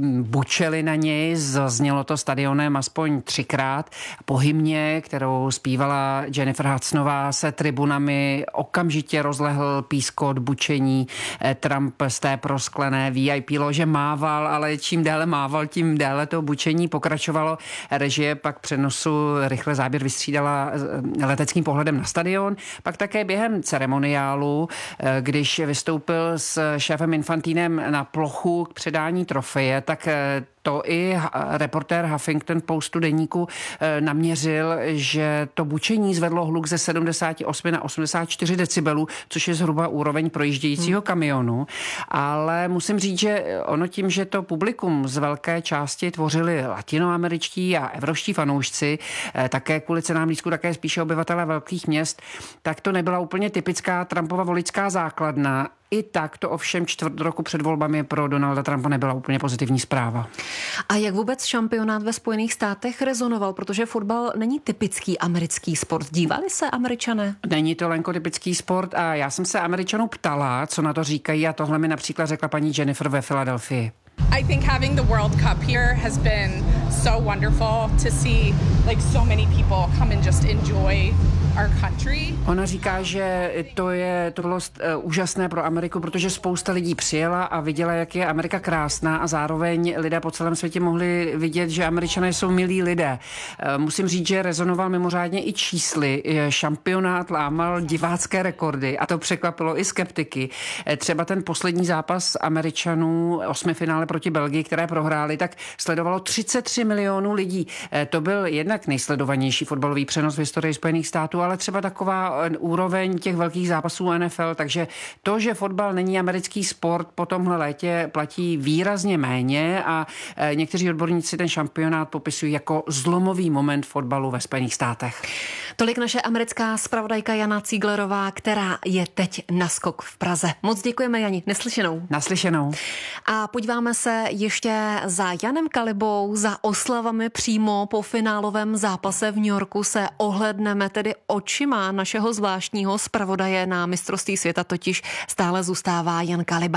bučeli na něj, zaznělo to stadionem aspoň 3krát. Po hymně, kterou zpívala Jennifer Hudsonová, se tribunami okamžitě rozlehl pískot, bučení. Trump z té prosklené VIP lože mával, ale čím déle mával, tím déle to bučení pokračovalo. Režie pak přenosu rychle záběr vystřídala leteckým pohledem na stadion. Pak také během ceremoniálu, když vystoupil s šéfem Infantinem na plochu k předání trofeje, tak to i reportér Huffington Postu deníku naměřil, že to bučení zvedlo hluk ze 78 na 84 decibelů, což je zhruba úroveň projíždějícího kamionu. Ale musím říct, že ono tím, že to publikum z velké části tvořili latinoameričtí a evropští fanoušci, také kvůli cenám lístku, také spíše obyvatelé velkých měst, tak to nebyla úplně typická Trumpova voličská základna. I tak to ovšem čtvrt roku před volbami pro Donalda Trumpa nebyla úplně pozitivní zpráva. A jak vůbec šampionát ve Spojených státech rezonoval, protože fotbal není typický americký sport. Dívali se Američané? Není to Lenko typický sport a já jsem se Američanů ptala, co na to říkají, a tohle mi například řekla paní Jennifer ve Filadelfii. I think having the World Cup here has been so wonderful to see like so many people come and just enjoy our country. Ona říká, že to bylo úžasné pro Ameriku, protože spousta lidí přijela a viděla, jak je Amerika krásná a zároveň lidé po celém světě mohli vidět, že Američané jsou milí lidé. Musím říct, že rezonoval mimořádně i čísly. Šampionát lámal divácké rekordy a to překvapilo i skeptiky. Třeba ten poslední zápas Američanů, 8. finále proti Belgii, které prohráli, tak sledovalo 33 milionů lidí. To byl jednak nejsledovanější fotbalový přenos v historii Spojených států, ale třeba taková úroveň těch velkých zápasů NFL, takže to, že fotbal není americký sport, po tomhle létě platí výrazně méně a někteří odborníci ten šampionát popisují jako zlomový moment fotbalu ve Spojených státech. Tolik naše americká zpravodajka Jana Cíglerová, která je teď na skok v Praze. Moc děkujeme, Jani. Neslyšenou. Naslyšenou. A podíváme se ještě za Janem Kalibou, za oslavami přímo po finálovém zápase v New Yorku se ohledneme tedy očima našeho zvláštního zpravodaje na mistrovství světa, totiž stále zůstává Jan Kaliba.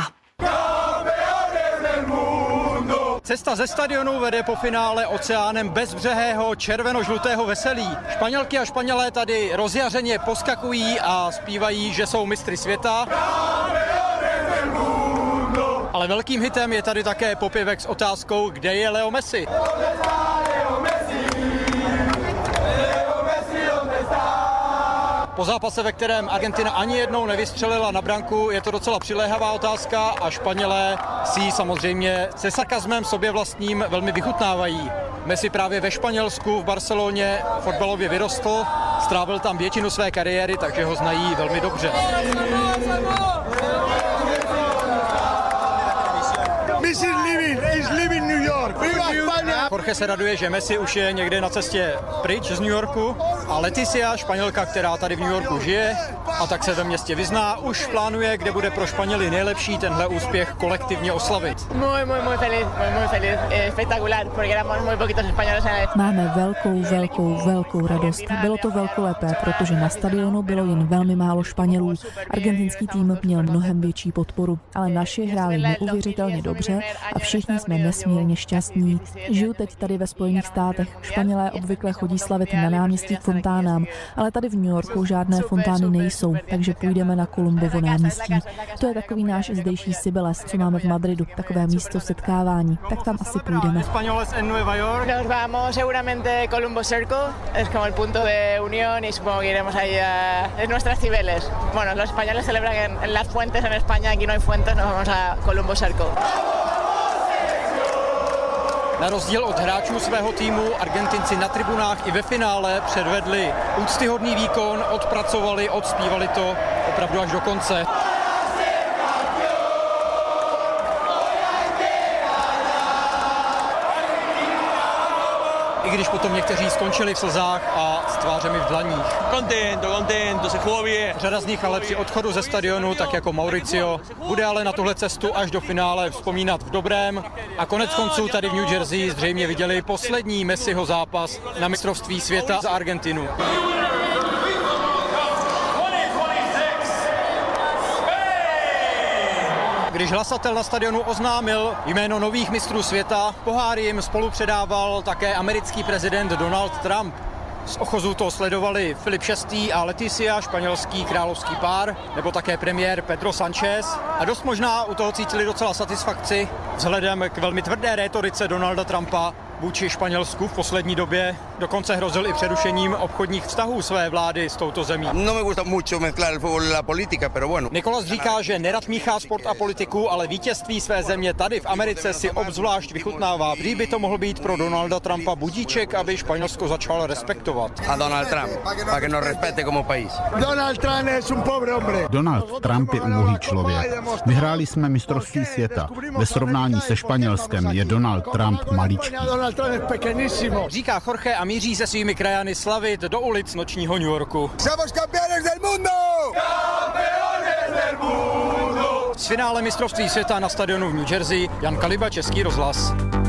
Cesta ze stadionu vede po finále oceánem bezbřehého červeno-žlutého veselí. Španělky a Španělé tady rozjařeně poskakují a zpívají, že jsou mistry světa. Ale velkým hitem je tady také popěvek s otázkou, kde je Leo Messi. Po zápase, ve kterém Argentina ani jednou nevystřelila na branku, je to docela přiléhavá otázka a Španělé si ji samozřejmě se sarkazmem sobě vlastním velmi vychutnávají. Messi právě ve Španělsku, v Barceloně fotbalově vyrostl, strávil tam většinu své kariéry, takže ho znají velmi dobře. is living New York. Viva España! Jorge se raduje, že Messi už je někde na cestě pryč z New Yorku a Leticia, Španělka, která tady v New Yorku žije a tak se ve městě vyzná, už plánuje, kde bude pro Španěly nejlepší tenhle úspěch kolektivně oslavit. Muy feliz, espectacular, porque éramos muy poquitos españoles. Máme velkou radost. Bylo to velkolepé, protože na stadionu bylo jen velmi málo Španělů. Argentinský tým měl mnohem větší podporu, ale naši hráli neuvěřitelně dobře a všichni jsme nesmírně šťastní. Žiju teď tady ve Spojených státech. Španělé obvykle chodí slavit na náměstí k fontánám, ale tady v New Yorku žádné fontány nejsou, takže půjdeme na Columbovo náměstí. To je takový náš zdejší Cibeles, co máme v Madridu, takové místo setkávání, tak tam asi půjdeme. Nos vamos seguramente Columbo Circle, es como el punto de unión y supongo que iremos ahí a nuestras Cibeles. Bueno, los españoles celebran en las fuentes en España, aquí no hay fuentes, nos vamos a Columbo Circle. Na rozdíl od hráčů svého týmu, Argentinci na tribunách i ve finále předvedli úctyhodný výkon, odpracovali, odspívali to opravdu až do konce. I když potom někteří skončili v slzách a s tvářemi v dlaních. Contento, se jugó bien. Řada z nich ale při odchodu ze stadionu, tak jako Mauricio, bude ale na tuhle cestu až do finále vzpomínat v dobrém. A konec konců tady v New Jersey zřejmě viděli poslední Messiho zápas na mistrovství světa za Argentinu. Když hlasatel na stadionu oznámil jméno nových mistrů světa, pohár jim spolu předával také americký prezident Donald Trump. Z ochozu to sledovali Filip VI. A Leticia, španělský královský pár, nebo také premiér Pedro Sánchez. A dost možná u toho cítili docela satisfakci vzhledem k velmi tvrdé rétorice Donalda Trumpa vůči Španělsku v poslední době. Dokonce hrozil i přerušením obchodních vztahů své vlády s touto zemí. Nicolas říká, že nerad míchá sport a politiku, ale vítězství své země tady v Americe si obzvlášť vychutnává. Prý by to mohl být pro Donalda Trumpa budíček, aby Španělsko začal respektovat. A Donald Trump, para que nos respete como país. Donald Trump es un pobre hombre. Donald Trump je ubohý člověk. Vyhráli jsme mistrovství světa. Ve srovnání se Španělskem je Donald Trump maličký. Říká Jorge a míří se svými krajany slavit do ulic nočního New Yorku. Somos campeones del mundo! Campeones del mundo! Z finále mistrovství světa na stadionu v New Jersey Jan Kaliba, Český rozhlas.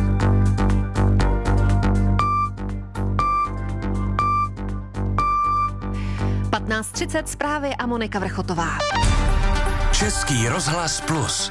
.30 zprávy a Monika Vrchotová. Český rozhlas Plus.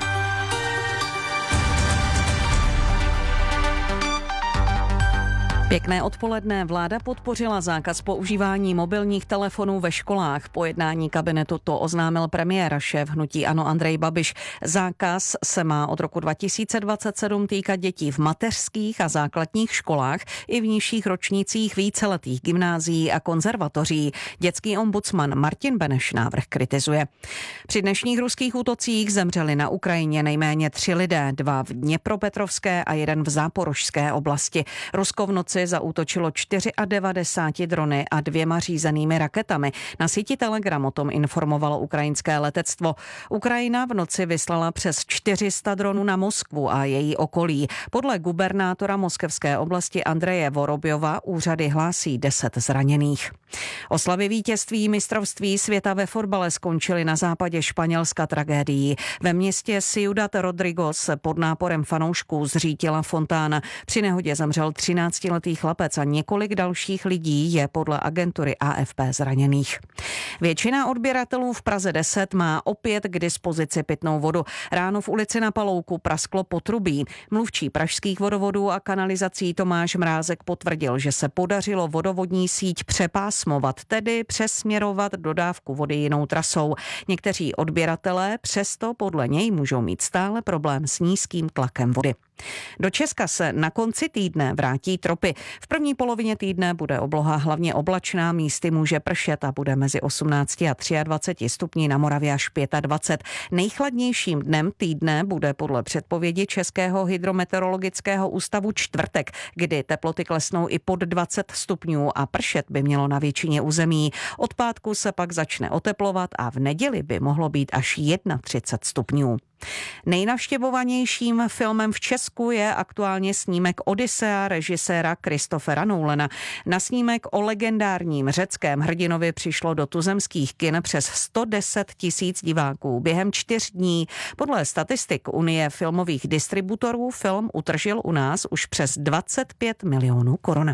Pěkné odpoledne. Vláda podpořila zákaz používání mobilních telefonů ve školách. Po jednání kabinetu to oznámil premiér a šéf hnutí ANO Andrej Babiš. Zákaz se má od roku 2027 týkat dětí v mateřských a základních školách i v nižších ročnících víceletých gymnázií a konzervatoří. Dětský ombudsman Martin Beneš návrh kritizuje. Při dnešních ruských útocích zemřeli na Ukrajině nejméně 3 lidé, 2 v Dněpropetrovské a 1 v Záporožské oblasti. Rusko v noci zaútočilo 94 drony a 2 řízenými raketami. Na síti Telegram o tom informovalo ukrajinské letectvo. Ukrajina v noci vyslala přes 400 dronů na Moskvu a její okolí. Podle gubernátora moskevské oblasti Andreje Vorobjova úřady hlásí 10 zraněných. Oslavy vítězství mistrovství světa ve fotbale skončily na západě Španělska tragédií. Ve městě Ciudad Rodrigo pod náporem fanoušků zřítila fontána. Při nehodě zemřel 13letý chlapec a několik dalších lidí je podle agentury AFP zraněných. Většina odběratelů v Praze 10 má opět k dispozici pitnou vodu. Ráno v ulici Na Palouku prasklo potrubí. Mluvčí pražských vodovodů a kanalizací Tomáš Mrázek potvrdil, že se podařilo vodovodní síť přepásmovat, tedy přesměrovat dodávku vody jinou trasou. Někteří odběratelé přesto podle něj můžou mít stále problém s nízkým tlakem vody. Do Česka se na konci týdne vrátí tropy. V první polovině týdne bude obloha hlavně oblačná, místy může pršet a bude mezi 18 a 23 stupni, na Moravě až 25. Nejchladnějším dnem týdne bude podle předpovědi Českého hydrometeorologického ústavu čtvrtek, kdy teploty klesnou i pod 20 stupňů a pršet by mělo na většině území. Od pátku se pak začne oteplovat a v neděli by mohlo být až 31 stupňů. Nejnavštěvovanějším filmem v Česku je aktuálně snímek Odyssea režiséra Christophera Nolana. Na snímek o legendárním řeckém hrdinovi přišlo do tuzemských kin přes 110 000 diváků během 4 dní. Podle statistik Unie filmových distributorů film utržil u nás už přes 25 milionů korun.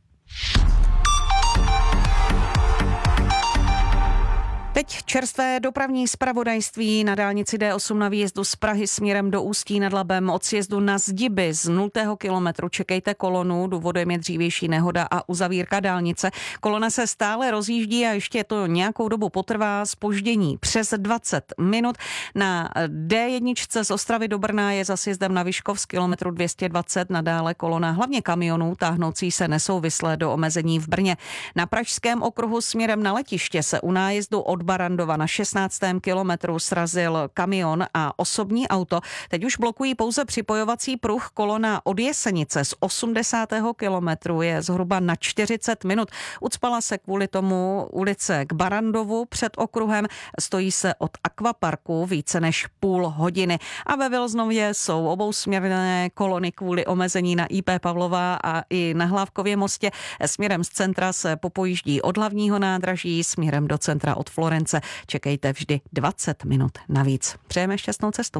Teď čerstvé dopravní zpravodajství na dálnici D8 na výjezdu z Prahy směrem do Ústí nad Labem od sjezdu na Zdiby z 0. kilometru. Čekejte kolonu, důvodem je dřívější nehoda a uzavírka dálnice. Kolona se stále rozjíždí a ještě to nějakou dobu potrvá, zpoždění přes 20 minut. Na D1 z Ostravy do Brna je za sjezdem na Vyškov z kilometru 220 nadále kolona hlavně kamionů táhnoucí se nesouvisle do omezení v Brně. Na Pražském okruhu směrem na letiště se u nájezdu od Barandova na 16. kilometru srazil kamion a osobní auto. Teď už blokují pouze připojovací pruh. Kolona od Jesenice z 80. kilometru je zhruba na 40 minut. Ucpala se kvůli tomu ulice k Barandovu před okruhem. Stojí se od akvaparku více než půl hodiny. A ve Vilznově jsou obousměrné kolony kvůli omezení na IP Pavlova a i na Hlávkově mostě. Směrem z centra se popojíždí od hlavního nádraží, směrem do centra od Florence. Čekejte vždy 20 minut navíc. Přejeme šťastnou cestu.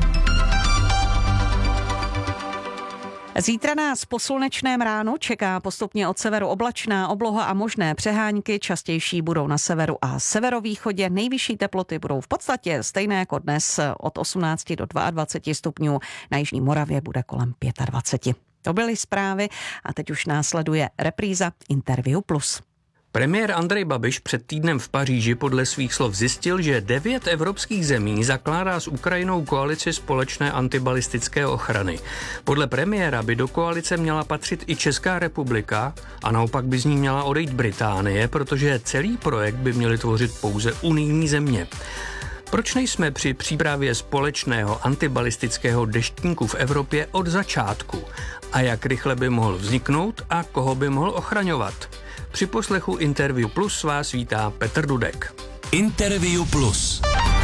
Zítra nás po slunečném ránu čeká postupně od severu oblačná obloha a možné přehánky. Častější budou na severu a severovýchodě. Nejvyšší teploty budou v podstatě stejné jako dnes od 18 do 22 stupňů. Na jižní Moravě bude kolem 25. To byly zprávy a teď už následuje repríza Interview Plus. Premiér Andrej Babiš před týdnem v Paříži podle svých slov zjistil, že 9 evropských zemí zakládá s Ukrajinou koalici společné antibalistické ochrany. Podle premiéra by do koalice měla patřit i Česká republika a naopak by z ní měla odejít Británie, protože celý projekt by měly tvořit pouze unijní země. Proč nejsme při přípravě společného antibalistického deštníku v Evropě od začátku? A jak rychle by mohl vzniknout a koho by mohl ochraňovat? Při poslechu Interview Plus vás vítá Petr Dudek. Interview Plus.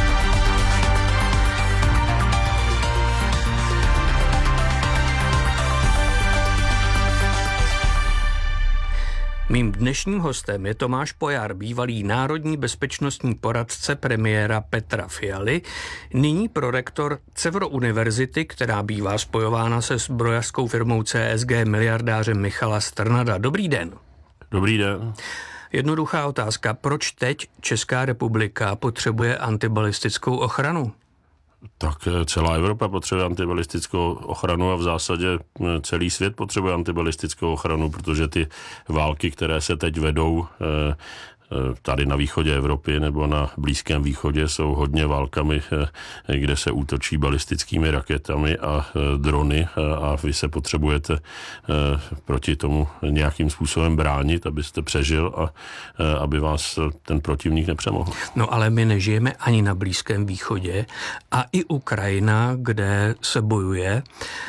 Mým dnešním hostem je Tomáš Pojar, bývalý národní bezpečnostní poradce premiéra Petra Fialy, nyní prorektor Cevro univerzity, která bývá spojována se zbrojařskou firmou CSG miliardářem Michala Strnada. Dobrý den. Dobrý den. Jednoduchá otázka. Proč teď Česká republika potřebuje antibalistickou ochranu? Tak celá Evropa potřebuje antibalistickou ochranu a v zásadě celý svět potřebuje antibalistickou ochranu, protože ty války, které se teď vedou tady na východě Evropy nebo na Blízkém východě, jsou hodně válkami, kde se útočí balistickými raketami a drony a vy se potřebujete proti tomu nějakým způsobem bránit, abyste přežil a aby vás ten protivník nepřemohl. No ale my nežijeme ani na Blízkém východě a i Ukrajina, kde se bojuje,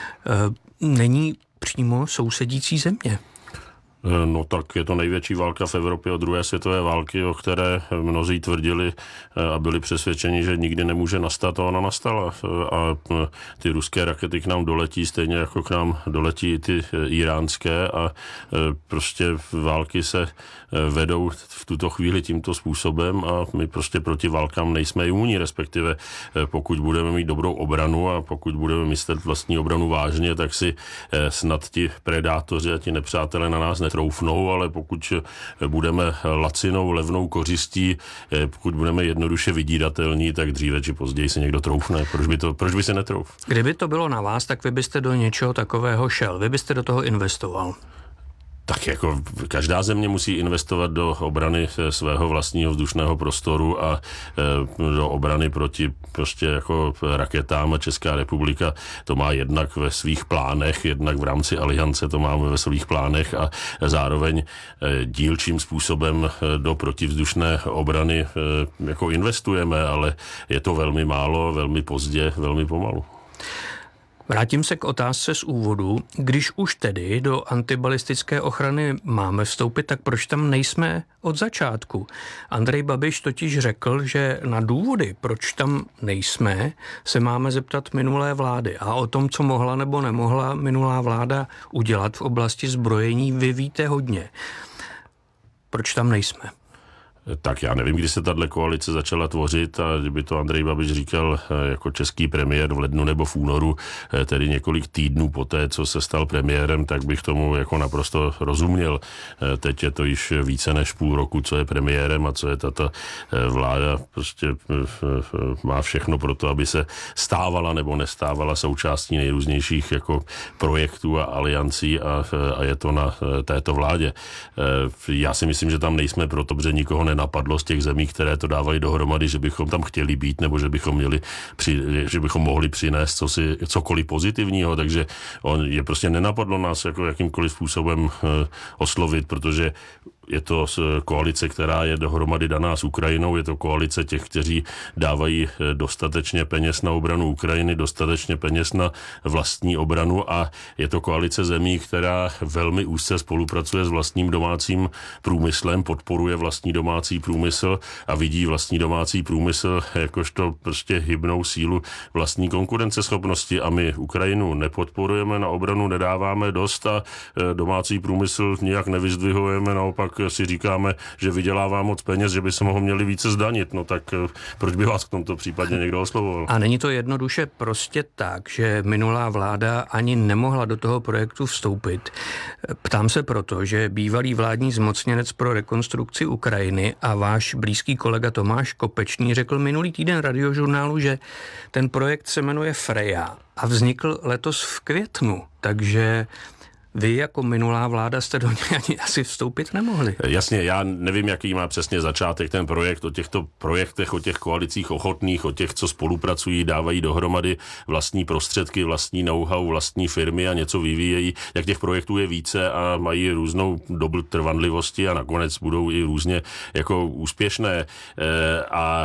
není přímo sousedící země. No tak je to největší válka v Evropě od druhé světové války, o které mnozí tvrdili a byli přesvědčeni, že nikdy nemůže nastat a ona nastala. A ty ruské rakety k nám doletí, stejně jako k nám doletí ty iránské a prostě války se vedou v tuto chvíli tímto způsobem a my prostě proti válkám nejsme imunní, respektive pokud budeme mít dobrou obranu a pokud budeme myslet vlastní obranu vážně, tak si snad ti predátoři a ti nepřátelé na nás netroufnou, ale pokud budeme lacinou, levnou kořistí, pokud budeme jednoduše vydíratelní, tak dříve či později si někdo troufne. Proč by se netrouf? Kdyby to bylo na vás, tak vy byste do něčeho takového šel, vy byste do toho investoval. Tak jako každá země musí investovat do obrany svého vlastního vzdušného prostoru a do obrany proti prostě jako raketám a Česká republika to má jednak ve svých plánech, jednak v rámci aliance to máme ve svých plánech a zároveň dílčím způsobem do protivzdušné obrany jako investujeme, ale je to velmi málo, velmi pozdě, velmi pomalu. Vrátím se k otázce z úvodu. Když už tedy do antibalistické ochrany máme vstoupit, tak proč tam nejsme od začátku? Andrej Babiš totiž řekl, že na důvody, proč tam nejsme, se máme zeptat minulé vlády. A o tom, co mohla nebo nemohla minulá vláda udělat v oblasti zbrojení, vy víte hodně. Proč tam nejsme? Tak já nevím, kdy se tato koalice začala tvořit a kdyby to Andrej Babiš říkal jako český premiér v lednu nebo v únoru, tedy několik týdnů poté, co se stal premiérem, tak bych tomu jako naprosto rozuměl. Teď je to již více než půl roku, co je premiérem a co je tato vláda. Prostě má všechno pro to, aby se stávala nebo nestávala součástí nejrůznějších jako projektů a aliancí a je to na této vládě. Já si myslím, že tam nejsme proto, protože nikoho nenapadlo z těch zemí, které to dávají dohromady, že bychom tam chtěli být, nebo že bychom mohli přinést cokoliv pozitivního, takže je prostě nenapadlo nás jako jakýmkoliv způsobem oslovit, protože je to koalice, která je dohromady daná s Ukrajinou, je to koalice těch, kteří dávají dostatečně peněz na obranu Ukrajiny, dostatečně peněz na vlastní obranu a je to koalice zemí, která velmi úzce spolupracuje s vlastním domácím průmyslem, podporuje vlastní domácí průmysl a vidí vlastní domácí průmysl jakožto prostě hybnou sílu vlastní konkurenceschopnosti a my Ukrajinu nepodporujeme, na obranu nedáváme dost a domácí průmysl nijak nevyzdvihujeme, naopak si říkáme, že vydělává moc peněz, že by se mohl měli více zdanit. No tak proč by vás v tomto případě někdo oslovoval? A není to jednoduše prostě tak, že minulá vláda ani nemohla do toho projektu vstoupit. Ptám se proto, že bývalý vládní zmocněnec pro rekonstrukci Ukrajiny a váš blízký kolega Tomáš Kopečný řekl minulý týden Radiožurnálu, že ten projekt se jmenuje Freja a vznikl letos v květnu, takže vy jako minulá vláda jste do něj ani asi vstoupit nemohli. Jasně, já nevím, jaký má přesně začátek ten projekt, o těchto projektech, o těch koalicích ochotných, o těch, co spolupracují, dávají dohromady vlastní prostředky, vlastní know-how, vlastní firmy a něco vyvíjejí. Jak těch projektů je více a mají různou dobu trvanlivosti a nakonec budou i různě jako úspěšné. A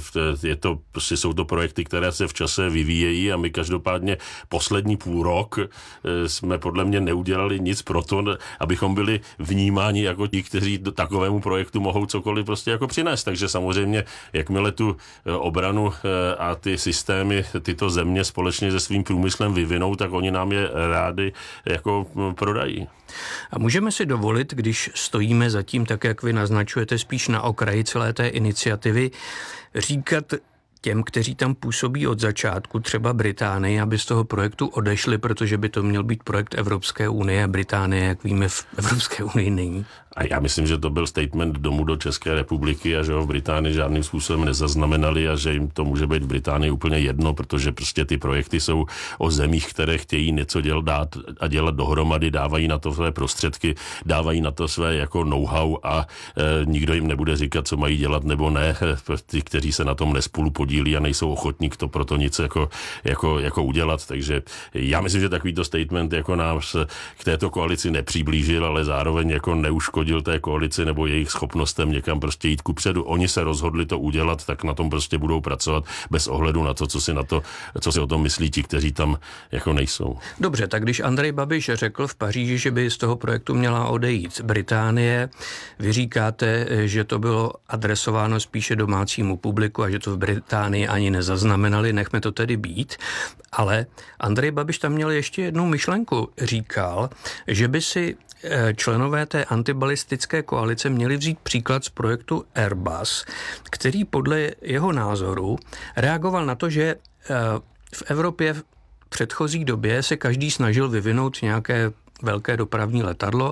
prostě jsou to projekty, které se v čase vyvíjejí a my každopádně poslední půl rok jsme podle mě neudělali nic pro to, abychom byli vnímáni jako ti, kteří do takovému projektu mohou cokoliv prostě jako přinést. Takže samozřejmě, jakmile tu obranu a ty systémy tyto země společně se svým průmyslem vyvinou, tak oni nám je rádi jako prodají. A můžeme si dovolit, když stojíme zatím, tak jak vy naznačujete, spíš na okraji celé té iniciativy, říkat těm, kteří tam působí od začátku, třeba Británii, aby z toho projektu odešli, protože by to měl být projekt Evropské unie a Británie, jak víme, v Evropské unii není. A já myslím, že to byl statement domů do České republiky a že ho v Británii žádným způsobem nezaznamenali a že jim to může být v Británii úplně jedno, protože prostě ty projekty jsou o zemích, které chtějí něco dělat a dělat dohromady, dávají na to své prostředky, dávají na to své jako know-how a nikdo jim nebude říkat, co mají dělat nebo ne. Ty, kteří se na tom nespolu podílí a nejsou ochotní to proto nic jako udělat. Takže já myslím, že takovýto statement jako nás k této koalici nepřiblížil, ale zároveň jako neuškodil té koalici nebo jejich schopnostem někam prostě jít kupředu. Oni se rozhodli to udělat, tak na tom prostě budou pracovat bez ohledu na to, co si o tom myslí ti, kteří tam jako nejsou. Dobře, tak když Andrej Babiš řekl v Paříži, že by z toho projektu měla odejít Británie, vy říkáte, že to bylo adresováno spíše domácímu publiku a že to v Británii ani nezaznamenali, nechme to tedy být, ale Andrej Babiš tam měl ještě jednu myšlenku. Říkal, že by si členové té antibalistické koalice měli vzít příklad z projektu Airbus, který podle jeho názoru reagoval na to, že v Evropě v předchozí době se každý snažil vyvinout nějaké velké dopravní letadlo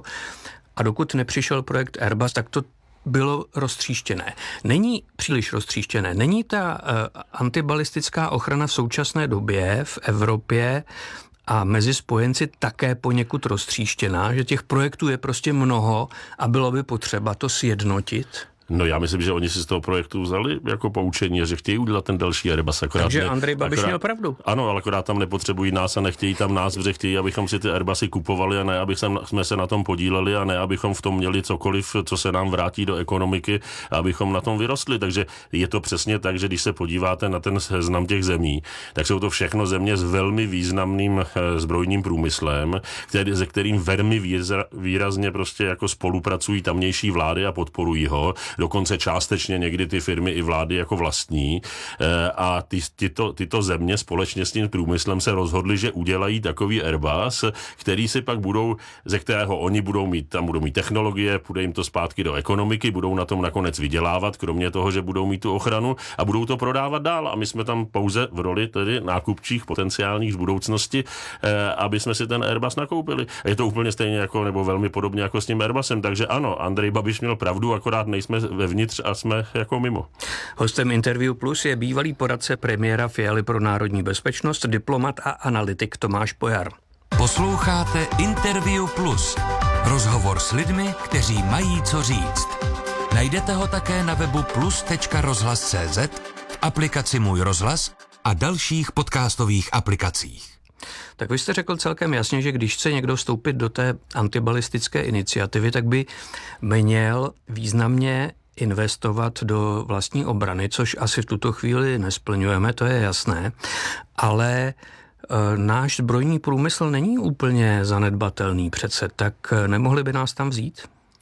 a dokud nepřišel projekt Airbus, tak to bylo roztříštěné. Není příliš roztříštěné. Není ta antibalistická ochrana v současné době v Evropě a mezi spojenci také poněkud roztříštěná, že těch projektů je prostě mnoho a bylo by potřeba to sjednotit? No já myslím, že oni si z toho projektu vzali jako poučení a že chtějí udělat ten další Airbus. Takže Andrej Babiš měl pravdu. Ano, ale akorát tam nepotřebují nás a nechtějí tam nás, protože chtějí, abychom si ty Airbusy kupovali a ne, jsme se na tom podíleli a ne, abychom v tom měli cokoliv, co se nám vrátí do ekonomiky a abychom na tom vyrostli. Takže je to přesně tak, že když se podíváte na ten seznam těch zemí, tak jsou to všechno země s velmi významným zbrojním průmyslem, se kterým velmi výrazně prostě jako spolupracují tamnější vlády a podporují ho. Dokonce částečně někdy ty firmy i vlády jako vlastní. A tyto země společně s tím průmyslem se rozhodly, že udělají takový Airbus, který si pak ze kterého oni budou mít technologie, půjde jim to zpátky do ekonomiky, budou na tom nakonec vydělávat, kromě toho, že budou mít tu ochranu a budou to prodávat dál. A my jsme tam pouze v roli tedy nákupčích potenciálních z budoucnosti, aby jsme si ten Airbus nakoupili. A je to úplně stejně jako, nebo velmi podobně jako s tím Airbusem. Takže ano, Andrej Babiš měl pravdu, akorát nejsme vevnitř a jsme jako mimo. Hostem Interview Plus je bývalý poradce premiéra Fialy pro národní bezpečnost, diplomat a analytik Tomáš Pojar. Posloucháte Interview Plus. Rozhovor s lidmi, kteří mají co říct. Najdete ho také na webu plus.rozhlas.cz, v aplikaci Můj rozhlas a dalších podcastových aplikacích. Tak vy jste řekl celkem jasně, že když chce někdo vstoupit do té antibalistické iniciativy, tak by měl významně investovat do vlastní obrany, což asi v tuto chvíli nesplňujeme, to je jasné, ale náš zbrojní průmysl není úplně zanedbatelný přece, tak nemohli by nás tam vzít?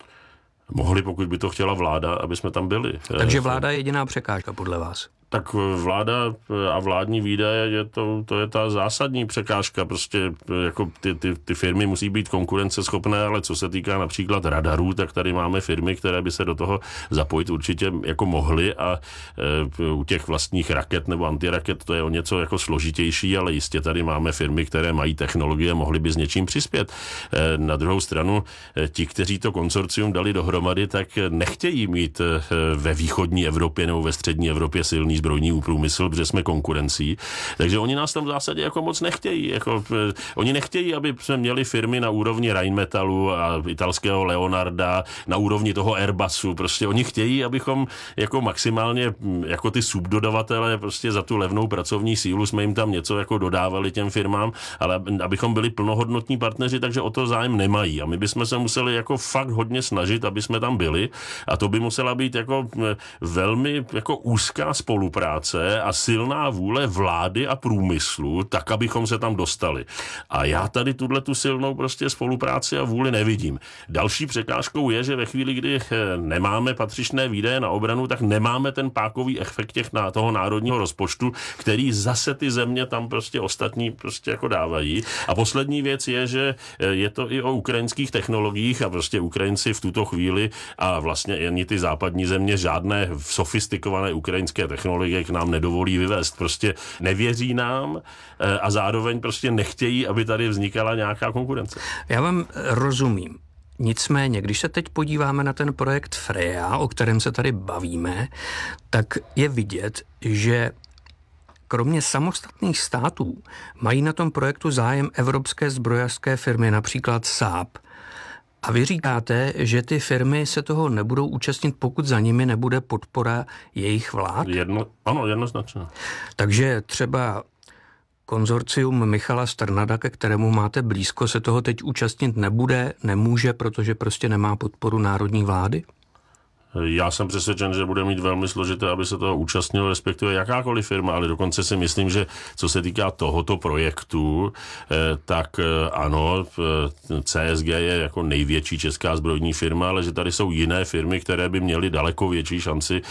Mohli, pokud by to chtěla vláda, aby jsme tam byli. Takže vláda je jediná překážka podle vás? Tak vláda a vládní výdaje, to je ta zásadní překážka. Prostě jako ty firmy musí být konkurenceschopné, ale co se týká například radarů, tak tady máme firmy, které by se do toho zapojit určitě jako mohly a u těch vlastních raket nebo antiraket to je o něco jako složitější, ale jistě tady máme firmy, které mají technologie, mohly by s něčím přispět. Na druhou stranu ti, kteří to konsorcium dali dohromady, tak nechtějí mít ve východní Evropě nebo ve střední Evropě silný zbrojní průmysl, protože jsme konkurencí. Takže oni nás tam v zásadě jako moc nechtějí. Oni nechtějí, aby jsme měli firmy na úrovni Rheinmetallu a italského Leonarda, na úrovni toho Airbusu. Prostě oni chtějí, abychom jako maximálně jako ty subdodavatele prostě za tu levnou pracovní sílu jsme jim tam něco jako dodávali těm firmám, ale abychom byli plnohodnotní partneři, takže o to zájem nemají. A my bychom se museli jako fakt hodně snažit, aby jsme tam byli. A to by musela být jako velmi jako úzká spolupráce a silná vůle vlády a průmyslu, tak, abychom se tam dostali. A já tady tu silnou prostě spolupráci a vůli nevidím. Další překážkou je, že ve chvíli, kdy nemáme patřičné výdaje na obranu, tak nemáme ten pákový efekt toho národního rozpočtu, který zase ty země tam prostě ostatní prostě jako dávají. A poslední věc je, že je to i o ukrajinských technologiích a prostě Ukrajinci v tuto chvíli a vlastně ani ty západní země žádné sofistikované ukrajinské technologie k nám nedovolí vyvést. Prostě nevěří nám a zároveň prostě nechtějí, aby tady vznikala nějaká konkurence. Já vám rozumím. Nicméně, když se teď podíváme na ten projekt Freja, o kterém se tady bavíme, tak je vidět, že kromě samostatných států mají na tom projektu zájem evropské zbrojařské firmy, například Saab. A vy říkáte, že ty firmy se toho nebudou účastnit, pokud za nimi nebude podpora jejich vlád? Ano, jednoznačně. Takže třeba konzorcium Michala Strnada, ke kterému máte blízko, se toho teď účastnit nemůže, protože prostě nemá podporu národní vlády? Já jsem přesvědčen, že bude mít velmi složité, aby se toho účastnilo, respektive jakákoliv firma, ale dokonce si myslím, že co se týká tohoto projektu, tak ano, CSG je jako největší česká zbrojní firma, ale že tady jsou jiné firmy, které by měly daleko větší šanci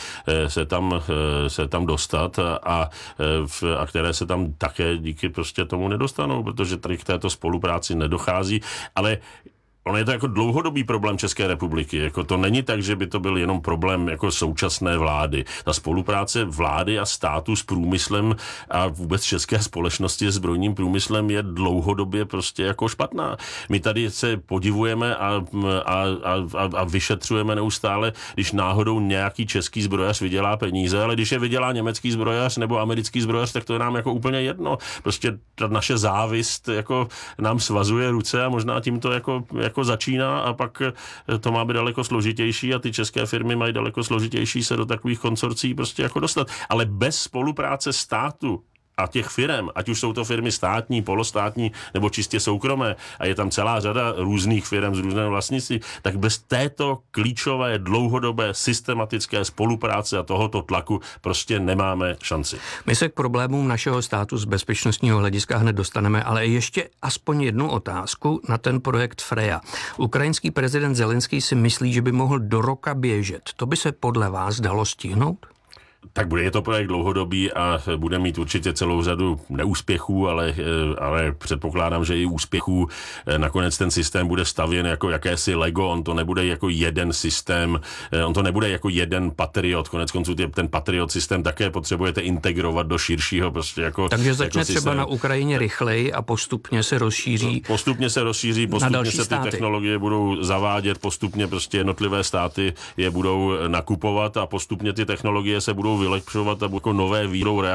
se tam dostat a které se tam také díky prostě tomu nedostanou, protože tady k této spolupráci nedochází, ale ono je to jako dlouhodobý problém České republiky. Jako to není tak, že by to byl jenom problém jako současné vlády. Ta spolupráce vlády a státu s průmyslem a vůbec české společnosti s zbrojním průmyslem je dlouhodobě prostě jako špatná. My tady se podivujeme a vyšetřujeme neustále, když náhodou nějaký český zbrojař vydělá peníze, ale když je vydělá německý zbrojař nebo americký zbrojař, tak to je nám jako úplně jedno. Prostě ta naše závist jako nám svazuje ruce a možná tím to jako jako začíná a pak to má být daleko složitější a ty české firmy mají daleko složitější se do takových konsorcí prostě jako dostat. Ale bez spolupráce státu a těch firm, ať už jsou to firmy státní, polostátní nebo čistě soukromé, a je tam celá řada různých firm z různého vlastnictví, tak bez této klíčové, dlouhodobé, systematické spolupráce a tohoto tlaku prostě nemáme šanci. My se k problémům našeho státu z bezpečnostního hlediska hned dostaneme, ale ještě aspoň jednu otázku na ten projekt Freja. Ukrajinský prezident Zelenský si myslí, že by mohl do roka běžet. To by se podle vás dalo stihnout? Tak je to projekt dlouhodobý a bude mít určitě celou řadu neúspěchů, ale předpokládám, že i úspěchů. Nakonec ten systém bude stavěn jako jakési Lego, on to nebude jako jeden systém, on to nebude jako jeden Patriot. Konec konců ten Patriot systém také potřebujete integrovat do širšího prostě jako. Takže začne jako třeba na Ukrajině rychleji a postupně se rozšíří. Postupně se ty technologie budou zavádět, postupně prostě jednotlivé státy je budou nakupovat a postupně ty technologie se budou vylepšovat a jako nové výrou